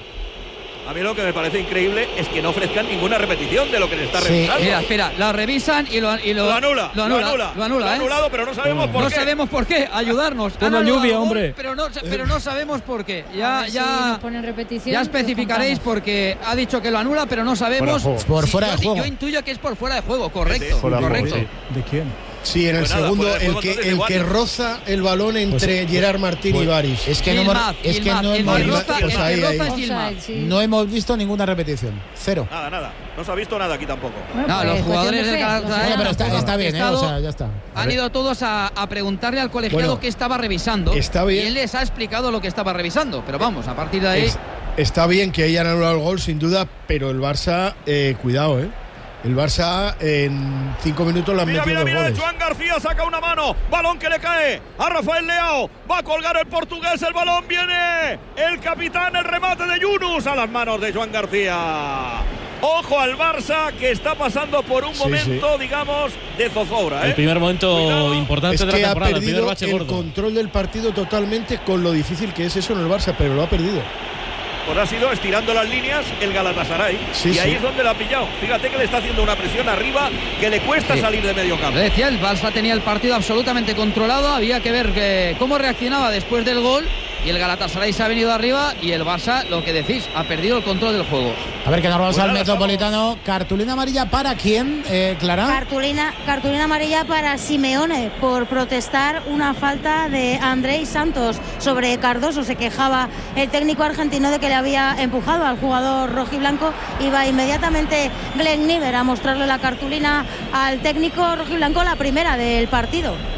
A mí lo que me parece increíble es que no ofrezcan ninguna repetición de lo que le está Sí. revisando. Mira, espera, la revisan y lo, y lo, Lo anula, lo anula, lo anula, lo anula, lo ha ¿eh? anulado, pero no sabemos por no qué. sabemos por qué, ayudarnos. Con Han la anulado lluvia, el gol, hombre. Pero no, pero no sabemos por qué. A Ya, ver ya, si nos ponen repetición, ya lo especificaréis contamos. porque ha dicho que lo anula, pero no sabemos. Fuera de juego. Por Sí, fuera yo, de juego. Yo intuyo que es por fuera de juego, correcto. Sí, sí. Fuera de juego, correcto. sí. ¿De quién? Sí, en el Pues nada, segundo, fuera de el juego, que, entonces, el de que Baris. roza el balón entre Pues, Gerard Martín pues, y Baris. Es que no hemos, Yilmaz, es que Yilmaz, no el hemos, que Yilmaz, roza, pues el que ahí, roza ahí. es Yilmaz. Offside, sí. no hemos visto ninguna repetición. Cero. Nada, nada. No se ha visto nada aquí tampoco. Bueno, No, pues, los cuestión jugadores de del fe, Galatasaray. Bueno, pero está, han está bien, ¿eh? estado- O sea, ya está. Han ido todos a, a preguntarle al colegiado Bueno, qué estaba revisando. está bien. Y él les ha explicado lo que estaba revisando. Pero vamos, a partir de ahí. Es- está bien que hayan anulado el gol, sin duda, pero el Barça, eh, cuidado, ¿eh? El Barça en cinco minutos le han Mira, metido mira, dos mira, goles. Joan García saca una mano, balón que le cae a Rafael Leao, va a colgar el portugués, el balón viene, el capitán, el remate de Yunus a las manos de Joan García. Ojo al Barça que está pasando por un Sí, momento, sí. digamos, de zozobra, ¿eh? El primer momento Cuidado. importante Es de la que ha temporada, el primer perdido bache el gordo. control del partido totalmente, con lo difícil que es eso en el Barça, pero lo ha perdido. Pues ha sido estirando las líneas el Galatasaray. Sí, y ahí sí. es donde la ha pillado. Fíjate que le está haciendo una presión arriba que le cuesta Sí. salir de medio campo. Lo decía, el Barça tenía el partido absolutamente controlado. Había que ver eh, cómo reaccionaba después del gol. Y el Galatasaray se ha venido arriba. Y el Barça, lo que decís, ha perdido el control del juego. A ver, que nos vamos Pues al nada, Metropolitano. Cartulina amarilla para quién, eh, Clara. Cartulina, cartulina amarilla para Simeone por protestar una falta de Andrei Santos sobre Cardoso. Se quejaba el técnico argentino de que le había empujado al jugador rojiblanco. Iba inmediatamente Glenn Niver a mostrarle la cartulina al técnico rojiblanco, la primera del partido.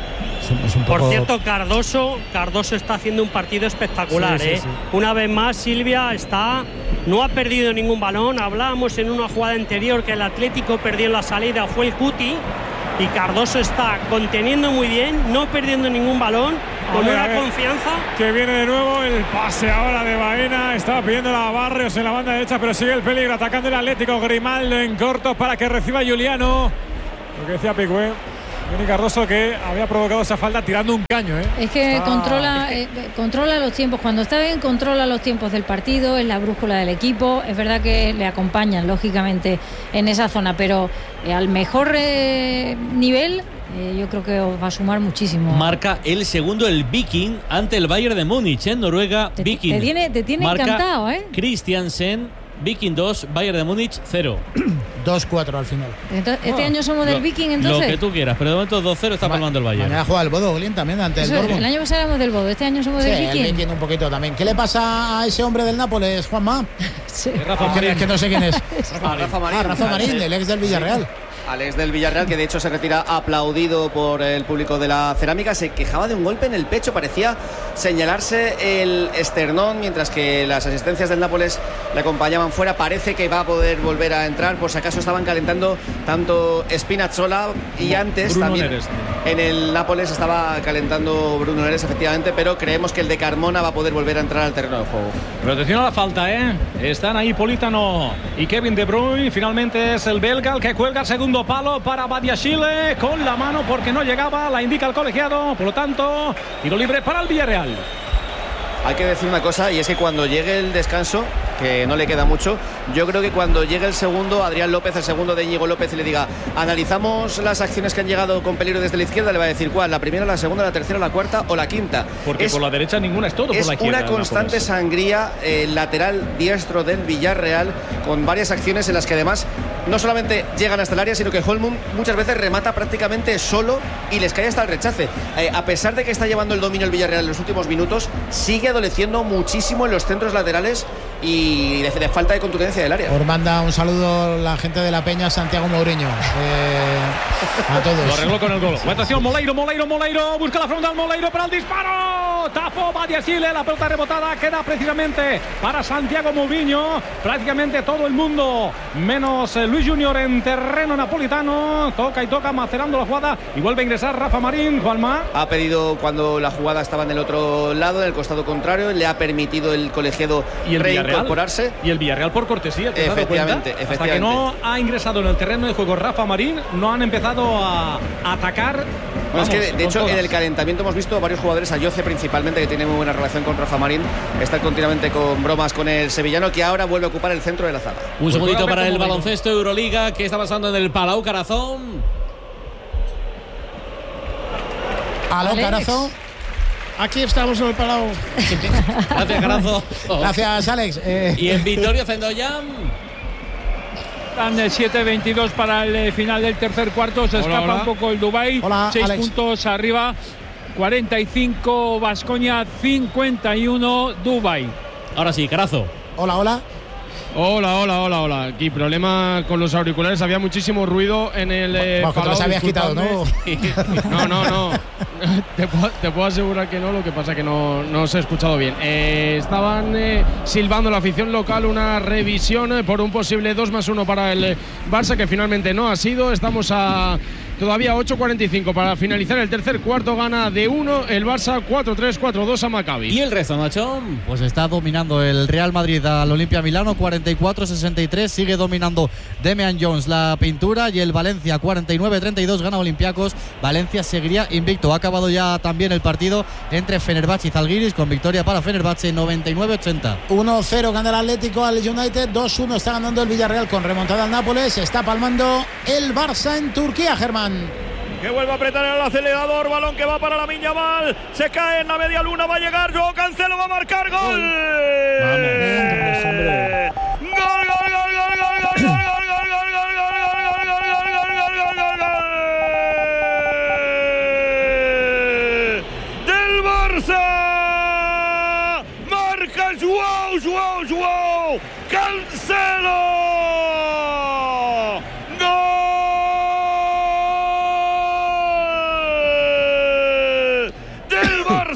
Es un, es un Por poco... cierto, Cardoso, Cardoso está haciendo un partido espectacular. Sí, sí, ¿eh? sí. Una vez más, Silvia está, no ha perdido ningún balón. Hablábamos en una jugada anterior que el Atlético perdió en la salida, fue el Cuti. Y Cardoso está conteniendo muy bien, no perdiendo ningún balón, con A ver, una a ver, confianza. Que viene de nuevo el pase ahora de Baena. Estaba pidiendo a Barrios en la banda derecha, pero sigue el peligro atacando el Atlético. Grimaldo en corto para que reciba Juliano. Lo que decía Picue. Viene Cardoso, que había provocado esa falta tirando un caño, ¿eh? Es que Está... controla, eh, controla los tiempos. Cuando está bien, controla los tiempos del partido, es la brújula del equipo. Es verdad que le acompañan, lógicamente, en esa zona, pero eh, al mejor eh, nivel, eh, yo creo que os va a sumar muchísimo. Marca el segundo el Viking ante el Bayern de Múnich en Noruega. Te, Viking. te tiene, te tiene marca encantado, ¿eh? Christiansen, Viking dos, Bayern de Múnich cero. dos cuatro al final. Entonces, este Oh, año somos del lo, Viking, entonces. Lo que tú quieras, pero de momento dos cero está palmando el Bayern. Mañana juega el Bodo Glimt también ante Eso, el Dortmund. el año pasado éramos del Bodo, este año somos Sí, del el Viking. Viking un poquito también. ¿Qué le pasa a ese hombre del Nápoles, Juanma? Sí. Rafa Es que, Marín. es que no sé quién es. Ah, Rafa Marín. Ah, Rafa Marín, Sí. el ex del Villarreal. Alex del Villarreal, que de hecho se retira aplaudido por el público de la Cerámica. Se quejaba de un golpe en el pecho, parecía señalarse el esternón, mientras que las asistencias del Nápoles le acompañaban fuera. Parece que va a poder volver a entrar, por si acaso estaban calentando tanto Spinazzola y antes Bruno también Neres. en el Nápoles estaba calentando Bruno Neres, efectivamente, pero creemos que el de Carmona va a poder volver a entrar al terreno de juego. Pero atención a la falta, ¿eh? Están ahí Politano y Kevin De Bruyne. Finalmente es el belga el que cuelga el segundo palo para Badiashile con la mano porque no llegaba, la indica el colegiado. Por lo tanto, tiro libre para el Villarreal. Hay que decir una cosa, y es que cuando llegue el descanso, que no le queda mucho, yo creo que cuando llegue el segundo, Adrián López, el segundo de Íñigo López, y le diga, analizamos las acciones que han llegado con peligro desde la izquierda, le va a decir cuál, la primera, la segunda, la tercera, la cuarta o la quinta. Porque es, por la derecha ninguna, es todo es por la izquierda. una constante Nápoles. sangría, el lateral diestro del Villarreal, con varias acciones en las que además no solamente llegan hasta el área, sino que Holmund muchas veces remata prácticamente solo y les cae hasta el rechace. Eh, a pesar de que está llevando el dominio el Villarreal en los últimos minutos, sigue adoleciendo muchísimo en los centros laterales y de, de falta de contundencia del área. Os manda un saludo la gente de la Peña, Santiago Mourinho. Eh, a todos. Lo arregló con el gol. Atención, Moleiro, Moleiro, Moleiro. Busca la frontal, Moleiro para el disparo. Tapó Badiashile. La pelota rebotada queda precisamente para Santiago Mourinho. Prácticamente todo el mundo, menos eh, Luis Junior en terreno napolitano. Toca y toca, macerando la jugada. Y vuelve a ingresar Rafa Marín, Juanma. Ha pedido, cuando la jugada estaba en el otro lado, en el costado contrario, le ha permitido el colegiado Y el reincorporarse. Y el Villarreal por cortesía. ¿te has dado Efectivamente, cuenta? efectivamente. Hasta que no ha ingresado en el terreno de juego Rafa Marín, no han empezado a atacar. Bueno, es que de, Vamos, de hecho con en todas. el calentamiento hemos visto varios jugadores, a Yoce principalmente, que tiene muy buena relación con Rafa Marín, está continuamente con bromas con el sevillano, que ahora vuelve a ocupar el centro de la zaga. Un segundito Pues para el momento. baloncesto Euroliga. ¿Qué está pasando en el Palau Carazón? Aló, Alex. Carazo. Aquí estamos en el Palau. Gracias, Carazo. Gracias, Alex. Eh, Y en Vittorio Zendoyan. Están siete veintidós para el eh, final del tercer cuarto. Se Hola, escapa hola. un poco el Dubái. Hola, Seis Alex. puntos arriba. cuarenta y cinco Baskonia, cincuenta y uno Dubái. Ahora sí, Carazo. hola, hola. Hola, hola, hola, hola. Aquí problema con los auriculares. Había muchísimo ruido en el eh, Bueno, que te Palau, los habías quitado, disculpadme. ¿no? No, no, no. te, puedo, te puedo asegurar que no, lo que pasa que no, no os he escuchado bien. Eh, estaban eh, silbando la afición local una revisión eh, por un posible dos más uno para el eh, Barça, que finalmente no ha sido. Estamos a todavía ocho cuarenta y cinco para finalizar el tercer cuarto. Gana de uno el Barça cuatro tres, cuatro dos a Maccabi. ¿Y el resto, Nacho? Pues está dominando el Real Madrid al Olimpia Milano, cuarenta y cuatro sesenta y tres. Sigue dominando Damian Jones la pintura, y el Valencia cuarenta y nueve treinta y dos gana Olympiacos. Valencia seguiría invicto. Ha acabado ya también el partido entre Fenerbahce y Zalgiris, con victoria para Fenerbahce noventa y nueve ochenta. uno cero gana el Atlético al United. dos uno está ganando el Villarreal con remontada al Nápoles. Está palmando el Barça en Turquía, Germán. Que vuelve a apretar el acelerador, balón que va para la Yamal, se cae en la media luna, va a llegar Joao Cancelo, va a marcar gol. Gol, gol, gol, gol, gol, gol, gol, gol, gol, gol, gol, gol, gol, gol, gol, gol, gol, gol, gol. Del Barça. Marca Joao, Joao, Joao Cancelo.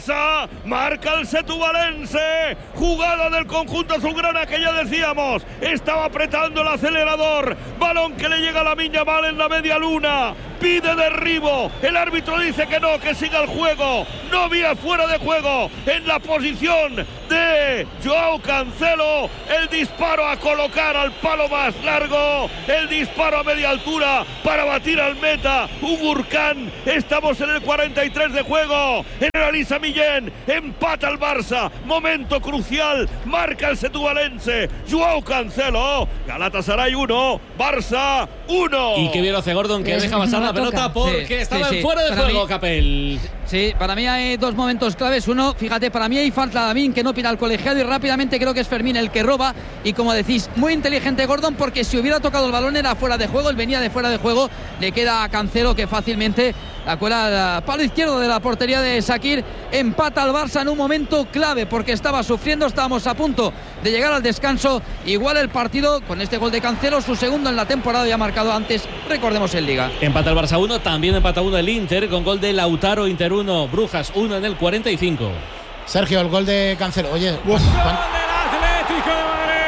Barça, marca el Setubalense, jugada del conjunto azulgrana que ya decíamos, estaba apretando el acelerador, balón que le llega a Lamine Yamal en la media luna, pide derribo, el árbitro dice que no, que siga el juego, no había fuera de juego en la posición de Joao Cancelo, el disparo a colocar al palo más largo, el disparo a media altura para batir al meta, un Gurkhan. Estamos en el cuarenta y tres de juego, en el Elisa Millén, empata el Barça, momento crucial, marca el Setubalense, Joao Cancelo, Galatasaray uno, Barça uno. Y qué bien lo hace Gordon, que Es- deja pasar no la toca. pelota porque Sí, estaba sí, sí. fuera de Para juego, mí- Capel. Sí, para mí hay dos momentos claves. Uno, fíjate, para mí hay falta de Lamin que no pira al colegiado y rápidamente creo que es Fermín el que roba. Y como decís, muy inteligente Gordon porque si hubiera tocado el balón era fuera de juego, él venía de fuera de juego, le queda a Cancelo que fácilmente la cuela al palo izquierdo de la portería de Shaqiri. Empata al Barça en un momento clave porque estaba sufriendo, estábamos a punto de llegar al descanso. Igual el partido con este gol de Cancelo, su segundo en la temporada, ya marcado antes, recordemos en Liga. Empata el Barça uno, también empata uno el Inter con gol de Lautaro, Inter uno, Brujas uno en el cuarenta y cinco. Sergio, el gol de Cancelo. Oye, ¿cuán- Atlético de Madrid.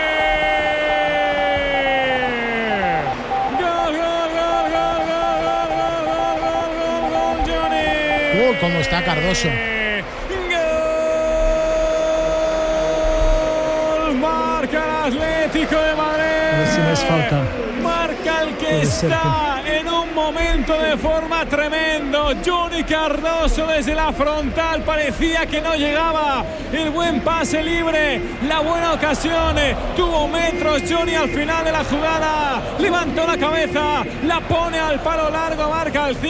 Gol, gol, gol, gol, gol, gol, gol, gol, gol, gol, Johnny. uh, cómo está Cardoso. Gol, marca el Atlético de Madrid. A ver si no es falta. Marca el que Puede ser está en un momento de forma tremendo. Johnny Cardoso desde la frontal, parecía que no llegaba. El buen pase libre, la buena ocasión. Tuvo metros Johnny al final de la jugada. Levantó la cabeza, la pone al palo largo, marca el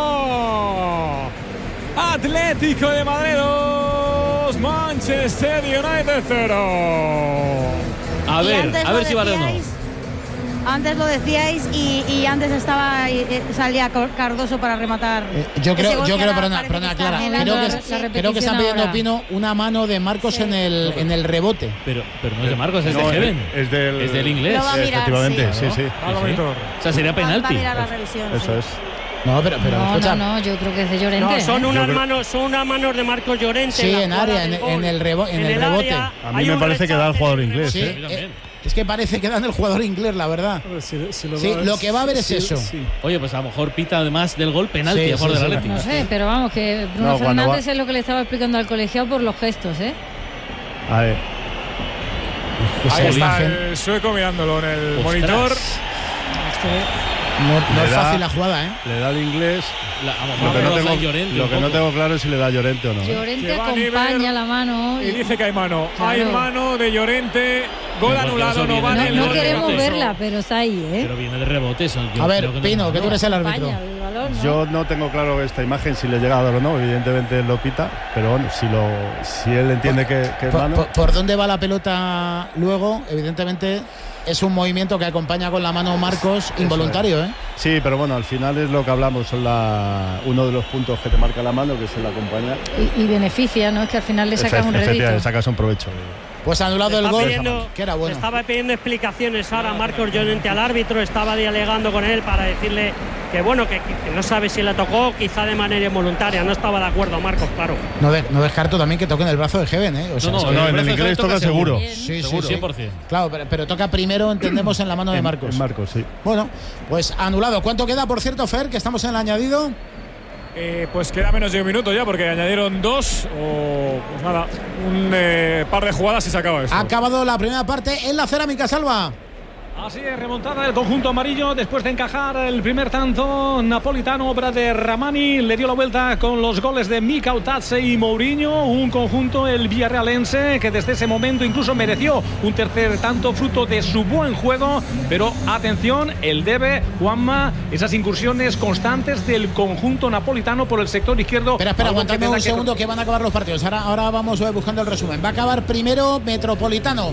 cinco. Atlético de Madrid dos, Manchester United cero. A Y ver, antes a lo ver si vale o no. decíais, Antes lo decíais y, y antes estaba eh, salía Cardoso para rematar. Yo ese creo, gol yo que creo, ahora perdona, parece perdona, que está Clara, anhelando creo la- que, la creo que repetición están pidiendo ahora. Pino una mano de Marcos en el en el rebote. Pero, pero no es de Marcos, es No, de Heaven. es del- Es del inglés. Lo va a mirar, Efectivamente, sí. sí, sí. Algo monitor. O sea, sería Va- va a penalti. mirar la revisión, Eso sí. es. No, pero, pero no, escucha. no, no, yo creo que es de Llorente. No, son ¿eh? unas creo- manos, son unas manos de Marcos Llorente. Sí, la en jugada área, del en- gol. en el rebo- en el rebote. área A mí hay me un parece que da el rechace jugador en el inglés, Sí, rebote. ¿eh? eh, es que parece que dan el jugador inglés, la verdad. Si, si lo, Sí, va- lo que va a haber es sí, eso. sí. Oye, pues a lo mejor pita además del gol penalti Sí, a favor sí, del sí. Atlético. No sé, pero vamos, que Bruno No, cuando Fernández va- es lo que le estaba explicando al colegiado por los gestos, ¿eh? A ver. Esa Ahí está imagen el sueco mirándolo en el Ostras. monitor. no, no Le es da- fácil la jugada, ¿eh? Le da el inglés. La- a lo Lo mejor que no roza tengo, Llorente lo un que no poco. tengo claro es si le da Llorente o no. ¿eh? Llorente Que va a acompaña nivel la mano. Y dice que hay mano. Claro. Hay mano de Llorente. Gol Pero anulado, eso no viene vale de el No, no gol de queremos Cardoso. verla, pero está ahí, ¿eh? Pero viene de rebote eso. yo A ver, creo que no- Pino, que tú eres el árbitro. Acompaña el balón, ¿no? Yo no tengo claro esta imagen si le llega a dar o no. Evidentemente él lo pita, pero bueno, si lo si él entiende que, que es Por, mano. por- por dónde va la pelota luego, evidentemente es un movimiento que acompaña con la mano Marcos involuntario, ¿eh? Sí, pero bueno, al final es lo que hablamos, son la, uno de los puntos que te marca la mano, que es el acompañar. Y, y beneficia, ¿no? Es que al final le sacas un Efectivamente, rédito. sacas un provecho. Pues anulado el Está gol, pidiendo- que era bueno. Estaba pidiendo explicaciones ahora Marcos Llorente al árbitro, estaba dialogando con él para decirle que bueno, que, que no sabe si le tocó, quizá de manera involuntaria, no estaba de acuerdo Marcos, claro. No, de- no descarto también que toquen el brazo de Heaven, ¿eh? O sea, No, es no, que- no, en el brazo de inglés Javi toca seguro. Bien. Sí, sí, Seguro, sí. cien por ciento. Claro, pero, pero toca primero, entendemos, en la mano de En- Marcos. En Marcos, sí. Bueno, pues anulado. ¿Cuánto queda, por cierto, Fer, que estamos en el añadido? Eh, pues queda menos de un minuto ya porque añadieron dos o pues nada, un eh, par de jugadas y se acaba esto. Ha acabado la primera parte en la cerámica, Salva. Así es, remontada del conjunto amarillo después de encajar el primer tanto napolitano, obra de Ramani. Le dio la vuelta con los goles de Mika Otatze y Mourinho. Un conjunto, el villarrealense, que desde ese momento incluso mereció un tercer tanto fruto de su buen juego. Pero atención, el debe, Juanma, esas incursiones constantes del conjunto napolitano por el sector izquierdo. Espera, espera, algo que aguantadme tendrá un que- segundo que van a acabar los partidos. Ahora, ahora vamos eh, buscando el resumen. Va a acabar primero Metropolitano.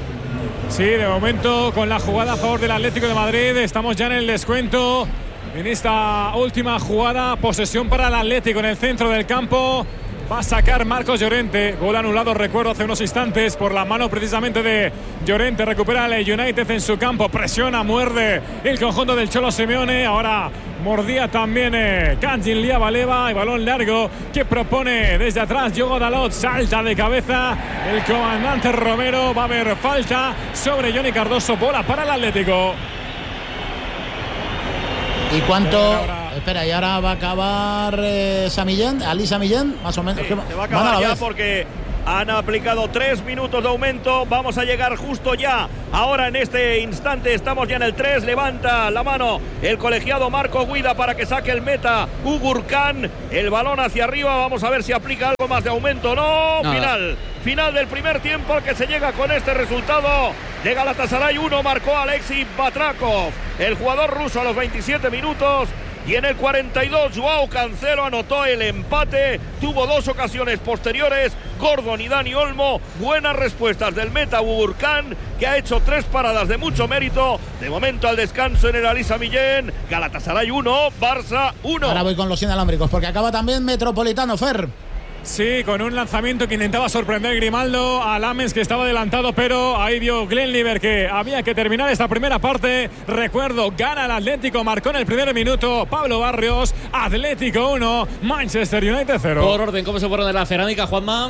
Sí, de momento con la jugada a favor del Atlético de Madrid. Estamos ya en el descuento. En esta última jugada, posesión para el Atlético en el centro del campo. Va a sacar Marcos Llorente. Gol anulado, recuerdo, hace unos instantes por la mano precisamente de Llorente. Recupera el United en su campo. Presiona, muerde el conjunto del Cholo Simeone. Ahora Mordía también eh, Kanjin Liabaleva. Y balón largo que propone desde atrás Diogo Dalot. Salta de cabeza el comandante Romero. Va a haber falta sobre Johnny Cardoso. Bola para el Atlético. ¿Y cuánto? Espera, y ahora va a acabar eh, Samillén, Ali Samillén, más o menos. Sí, se va a acabar ya porque han aplicado tres minutos de aumento. Vamos a llegar justo ya. Ahora en este instante estamos ya en el tres. Levanta la mano el colegiado Marco Guida para que saque el meta Ugurcan. El balón hacia arriba. Vamos a ver si aplica algo más de aumento. No, Nada. final. Final del primer tiempo al que se llega con este resultado. De Galatasaray uno marcó Alexei Batrakov, el jugador ruso, a los veintisiete minutos. Y en el cuarenta y dos, Joao Cancelo anotó el empate. Tuvo dos ocasiones posteriores, Gordon y Dani Olmo. Buenas respuestas del meta Ugurcan, que ha hecho tres paradas de mucho mérito. De momento al descanso en el Ali Samillén. Galatasaray uno, Barça uno. Ahora voy con los inalámbricos porque acaba también Metropolitano, Fer. Sí, con un lanzamiento que intentaba sorprender Grimaldo a Lames, que estaba adelantado, pero ahí vio Glenliver que había que terminar esta primera parte. Recuerdo, gana el Atlético, marcó en el primer minuto Pablo Barrios. Atlético uno, Manchester United cero. Por orden, ¿cómo se fueron de la cerámica, Juanma?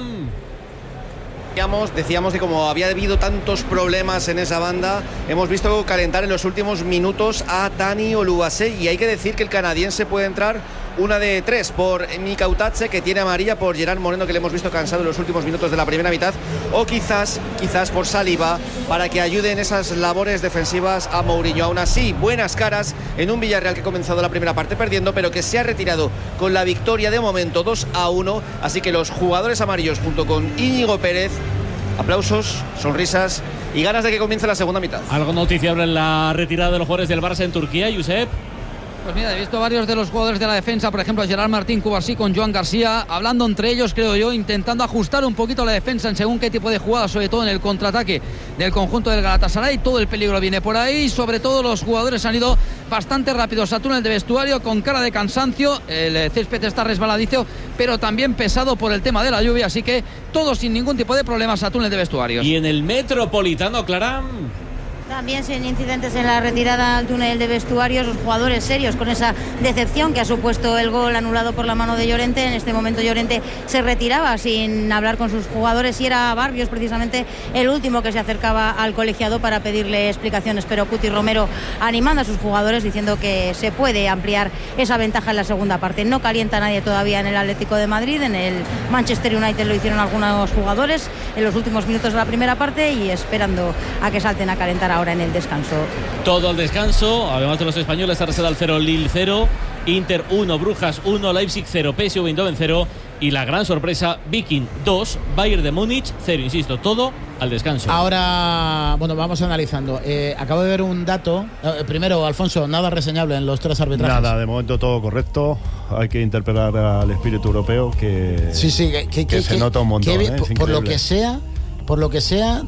Decíamos, decíamos que como había habido tantos problemas en esa banda, hemos visto calentar en los últimos minutos a Dani Oluwase, y hay que decir que el canadiense puede entrar una de tres por Mika Utache, que tiene amarilla, por Gerard Moreno, que le hemos visto cansado en los últimos minutos de la primera mitad, o quizás, quizás por Saliba, para que ayude en esas labores defensivas a Mourinho. Aún así, buenas caras en un Villarreal que ha comenzado la primera parte perdiendo, pero que se ha retirado con la victoria de momento dos a uno, así que los jugadores amarillos junto con Íñigo Pérez, aplausos, sonrisas y ganas de que comience la segunda mitad. Algo noticiable en la retirada de los jugadores del Barça en Turquía, Josep. Pues mira, he visto varios de los jugadores de la defensa, por ejemplo Gerard Martín Cubarsí con Joan García, hablando entre ellos, creo yo, intentando ajustar un poquito la defensa en según qué tipo de jugada, sobre todo en el contraataque del conjunto del Galatasaray. Todo el peligro viene por ahí, sobre todo los jugadores han ido bastante rápidos a túnel de vestuario con cara de cansancio. El césped está resbaladizo, pero también pesado por el tema de la lluvia, así que todos sin ningún tipo de problemas a túnel de vestuarios. Y en el Metropolitano, Clara, también sin incidentes en la retirada al túnel de vestuarios, los jugadores serios con esa decepción que ha supuesto el gol anulado por la mano de Llorente. En este momento Llorente se retiraba sin hablar con sus jugadores y era Barrios precisamente el último que se acercaba al colegiado para pedirle explicaciones, pero Cuti Romero animando a sus jugadores diciendo que se puede ampliar esa ventaja en la segunda parte. No calienta nadie todavía en el Atlético de Madrid, en el Manchester United lo hicieron algunos jugadores en los últimos minutos de la primera parte y esperando a que salten a calentar ahora en el descanso. Todo el descanso, además de los españoles, Arsenal cero, Lille cero, Inter uno, Brujas uno, Leipzig cero, P S V Eindhoven cero y la gran sorpresa, Viking dos, Bayern de Múnich cero, insisto, todo al descanso. Ahora, bueno, vamos analizando. Eh, acabo de ver un dato. Eh, primero, Alfonso, nada reseñable en los tres arbitrajes. Nada, de momento todo correcto. Hay que interpelar al espíritu europeo que, sí, sí, que, que, que que se que, nota un montón. Que, ¿eh? por, por lo que sea, por lo que sea,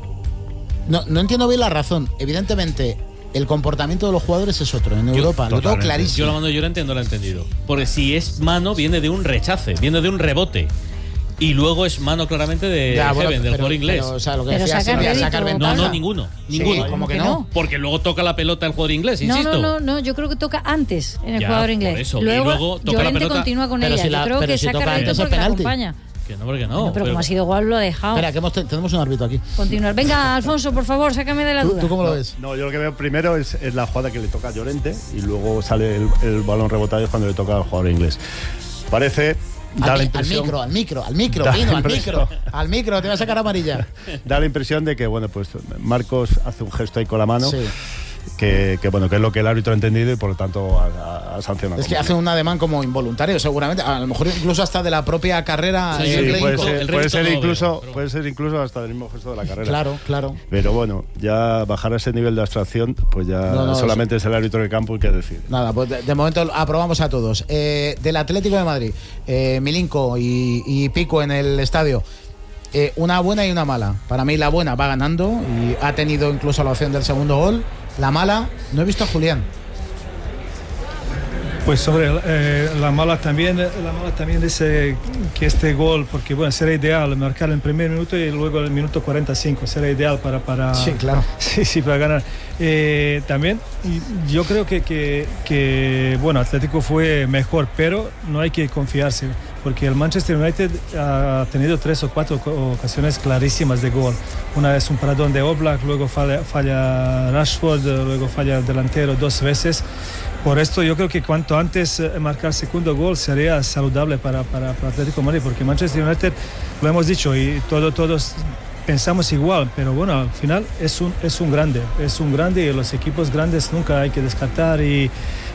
no, no entiendo bien la razón. Evidentemente, el comportamiento de los jugadores es otro en yo, Europa, lo tengo clarísimo. Yo la mano de Llorente no lo he entendido. Porque si es mano, viene de un rechace, viene de un rebote. Y luego es mano claramente de ya, bueno, Heaven, del pero, jugador inglés. Pero, o sea, lo que decía, sacar sacar no, no, ninguno. ninguno. Sí, ¿cómo que no? Porque luego toca la pelota el jugador inglés, insisto. No, no, no, no, yo creo que toca antes en el ya, jugador inglés. Por eso. Luego, y luego toca Llorente la pelota. continúa con pero ella. Si la, yo creo que si saca rédito porque la acompaña. Que no, porque no. Bueno, pero, pero como ha sido igual, lo ha dejado. Espera, que hemos, tenemos un árbitro aquí. Continuar. Venga, Alfonso, por favor, sácame de la ¿Tú, duda. ¿Tú cómo lo ves? No, yo lo que veo primero es, es la jugada que le toca a Llorente y luego sale el, el balón rebotado cuando le toca al jugador inglés. Parece... Da al, la impresión, al micro, al micro, al micro, Pino, al micro, al micro, te va a sacar amarilla. Da la impresión de que, bueno, pues Marcos hace un gesto ahí con la mano. Sí. Que, que bueno, que es lo que el árbitro ha entendido y por lo tanto ha, ha sancionado. Es que hace un ademán como involuntario, seguramente, a lo mejor incluso hasta de la propia carrera. Sí, eh, sí, puede, ser, puede, ser no incluso, veo, pero... puede ser incluso hasta del mismo gesto de la carrera. Claro, claro. Pero bueno, ya bajar a ese nivel de abstracción, pues ya no, no, solamente es el árbitro del campo el que decide. Nada, pues de, de momento aprobamos a todos. Eh, del Atlético de Madrid, eh, Milinko y, y Pico en el estadio. Eh, una buena y una mala. Para mí la buena va ganando y ha tenido incluso la opción del segundo gol. La mala, no he visto a Julián. Pues sobre eh, la mala también, la mala también dice que este gol, porque bueno, será ideal marcar el primer minuto y luego el minuto cuarenta y cinco, será ideal para... para sí, claro. Sí, sí, para ganar. Eh, también yo creo que, que, que, bueno, Atlético fue mejor, pero no hay que confiarse, porque el Manchester United ha tenido tres o cuatro ocasiones clarísimas de gol. Una vez un paradón de Oblak, luego falla, falla Rashford, luego falla el delantero dos veces. Por esto yo creo que cuanto antes marcar segundo gol sería saludable para, para, para Atlético de Madrid, porque Manchester United, lo hemos dicho y todo, todos pensamos igual, pero bueno, al final es un, es un grande, es un grande y los equipos grandes nunca hay que descartar y,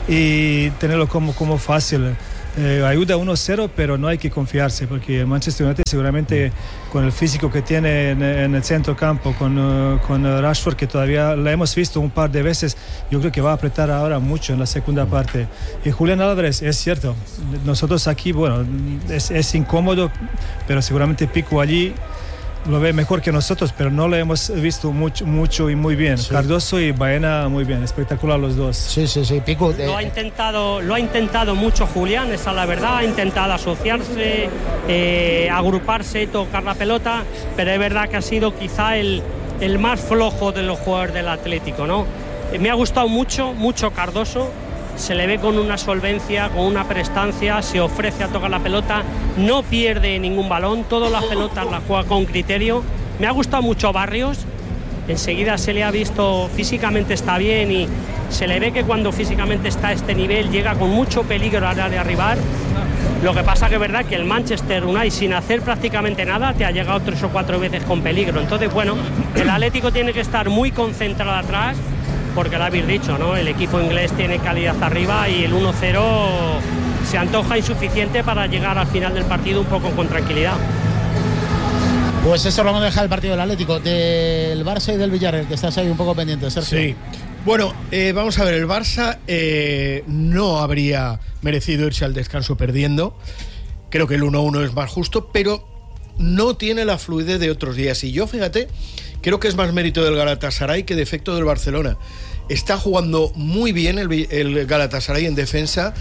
y tenerlo como, como fácil. Eh, ayuda uno cero, pero no hay que confiarse, porque Manchester United seguramente con el físico que tiene en, en el centro campo, con, uh, con Rashford, que todavía la hemos visto un par de veces, yo creo que va a apretar ahora mucho en la segunda parte. Y Julián Álvarez, es cierto, nosotros aquí, bueno, es, es incómodo, pero seguramente Pico allí lo ve mejor que nosotros, pero no lo hemos visto mucho, mucho y muy bien. Sí. Cardoso y Baena muy bien, espectacular los dos. Sí, sí, sí. Pico. Lo ha intentado, lo ha intentado mucho Julián, esa es la verdad. Ha intentado asociarse, eh, agruparse, tocar la pelota, pero es verdad que ha sido quizá el, el más flojo de los jugadores del Atlético, ¿no? Eh, me ha gustado mucho, mucho Cardoso. Se le ve con una solvencia, con una prestancia, se ofrece a tocar la pelota, no pierde ningún balón, todas las pelotas las juega con criterio. Me ha gustado mucho Barrios, enseguida se le ha visto, físicamente está bien y se le ve que cuando físicamente está a este nivel llega con mucho peligro al área rival. Lo que pasa que es verdad que el Manchester United, sin hacer prácticamente nada, te ha llegado tres o cuatro veces con peligro. Entonces, bueno, el Atlético tiene que estar muy concentrado atrás, porque lo habéis dicho, ¿no? El equipo inglés tiene calidad arriba y el uno cero se antoja insuficiente para llegar al final del partido un poco con tranquilidad. Pues eso lo vamos a dejar el partido del Atlético, del Barça y del Villarreal, que estás ahí un poco pendiente, Sergio. Sí. Bueno, eh, vamos a ver, el Barça eh, no habría merecido irse al descanso perdiendo. Creo que el uno uno es más justo, pero no tiene la fluidez de otros días. Y yo, fíjate, creo que es más mérito del Galatasaray que defecto del Barcelona. Está jugando muy bien el, el Galatasaray en defensa.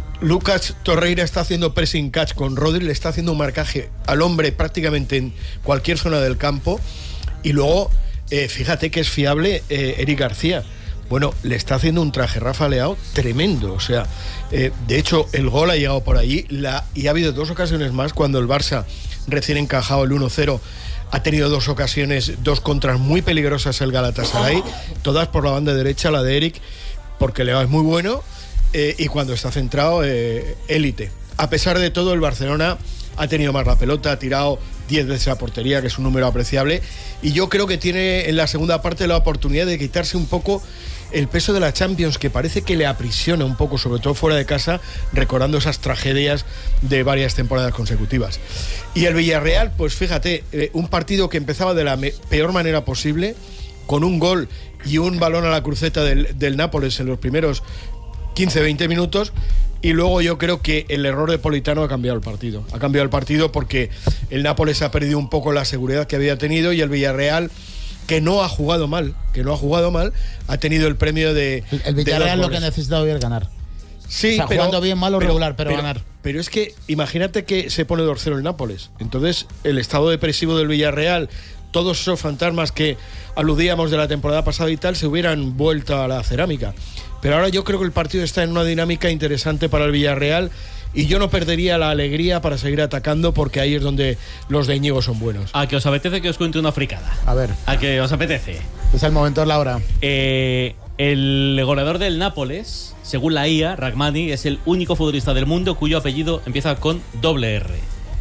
Lucas Torreira está haciendo pressing catch con Rodri, le está haciendo un marcaje al hombre prácticamente en cualquier zona del campo. Y luego, eh, fíjate que es fiable eh, Eric García. Bueno, le está haciendo un traje Rafa Leao tremendo. O sea, eh, de hecho, el gol ha llegado por allí la, y ha habido dos ocasiones más cuando el Barça, recién encajado el uno cero, ha tenido dos ocasiones, dos contras muy peligrosas el Galatasaray, todas por la banda derecha, la de Eric, porque Leao es muy bueno, eh, y cuando está centrado, élite. Eh, a pesar de todo, el Barcelona ha tenido más la pelota, ha tirado diez veces a portería, que es un número apreciable, y yo creo que tiene en la segunda parte la oportunidad de quitarse un poco el peso de la Champions, que parece que le aprisiona un poco, sobre todo fuera de casa, recordando esas tragedias de varias temporadas consecutivas. Y el Villarreal, pues fíjate, eh, un partido que empezaba de la me- peor manera posible, con un gol y un balón a la cruceta del, del Nápoles en los primeros quince veinte minutos, y luego yo creo que el error de Politano ha cambiado el partido. Ha cambiado el partido porque el Nápoles ha perdido un poco la seguridad que había tenido, y el Villarreal, que no ha jugado mal, que no ha jugado mal, ha tenido el premio de... El, el Villarreal lo que ha necesitado hoy es ganar. Sí, o sea, pero, jugando bien, mal o pero, regular, pero, pero ganar. Pero es que imagínate que se pone dos cero el Nápoles. Entonces, el estado depresivo del Villarreal, todos esos fantasmas que aludíamos de la temporada pasada y tal, se hubieran vuelto a la cerámica. Pero ahora yo creo que el partido está en una dinámica interesante para el Villarreal, y yo no perdería la alegría para seguir atacando, porque ahí es donde los de Íñigo son buenos. ¿A que os apetece que os cuente una fricada? A ver. ¿A que os apetece? Es el momento, es la hora. Eh, el goleador del Nápoles, según la I A, Rachmani, es el único futbolista del mundo cuyo apellido empieza con doble R.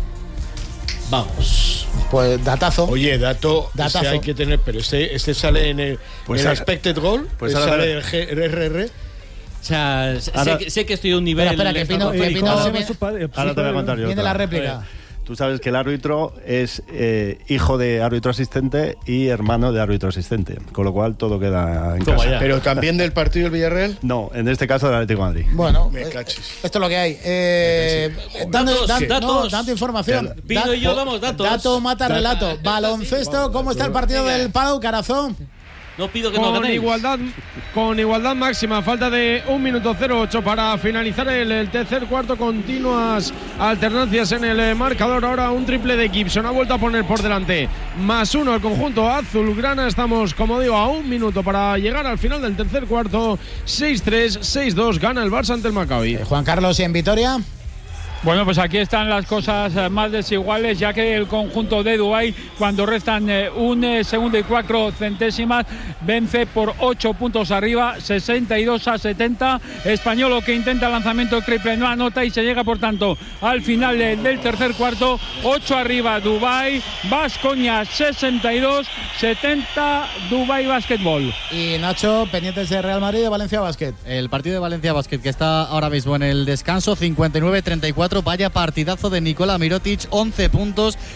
Vamos. Pues datazo. Oye, dato, Datazo. ese hay que tener, pero este, este sale en el, Pues el a- expected goal, pues pues a- sale el G- el R R. O sea, Ahora- sé, que- sé que estoy a un nivel... Espera, espera, que Pino- que estratosférico. Pino- ¿Cómo se viene- llama su padre? Ahora te voy a contar yo. Viene otra. la réplica. Tú sabes que el árbitro es eh, hijo de árbitro asistente y hermano de árbitro asistente, con lo cual todo queda en Toma casa. ya. Pero también del partido del Villarreal. No, en este caso del Atlético de Madrid. Bueno, Me eh, cachis. esto es lo que hay. Eh, dando, Datos, dan- datos. no, dando información. Pino y yo damos datos. Dato mata relato. Baloncesto, ¿cómo está el partido del Palau, Carazón? No pido que con no ganéis. igualdad, con igualdad máxima, falta de un minuto cero ocho para finalizar el, el tercer cuarto. Continuas alternancias en el marcador. Ahora un triple de Gibson, ha vuelto a poner por delante más uno al conjunto azulgrana. Estamos, como digo, a un minuto para llegar al final del tercer cuarto. seis tres, seis dos, gana el Barça ante el Maccabi. Eh, Juan Carlos, ¿y en Vitoria? Bueno, pues aquí están las cosas más desiguales, ya que el conjunto de Dubái, cuando restan eh, un eh, segundo y cuatro centésimas, vence por ocho puntos arriba, sesenta y dos a setenta. Españolo, que intenta lanzamiento triple, no anota y se llega, por tanto, al final eh, del tercer cuarto. ocho arriba Dubái, Baskonia sesenta y dos setenta, Dubái Basketball. Y Nacho, pendientes de Real Madrid, de Valencia Basket. El partido de Valencia Basket, que está ahora mismo en el descanso, cincuenta y nueve treinta y cuatro. Vaya partidazo de Nikola Mirotic, once puntos,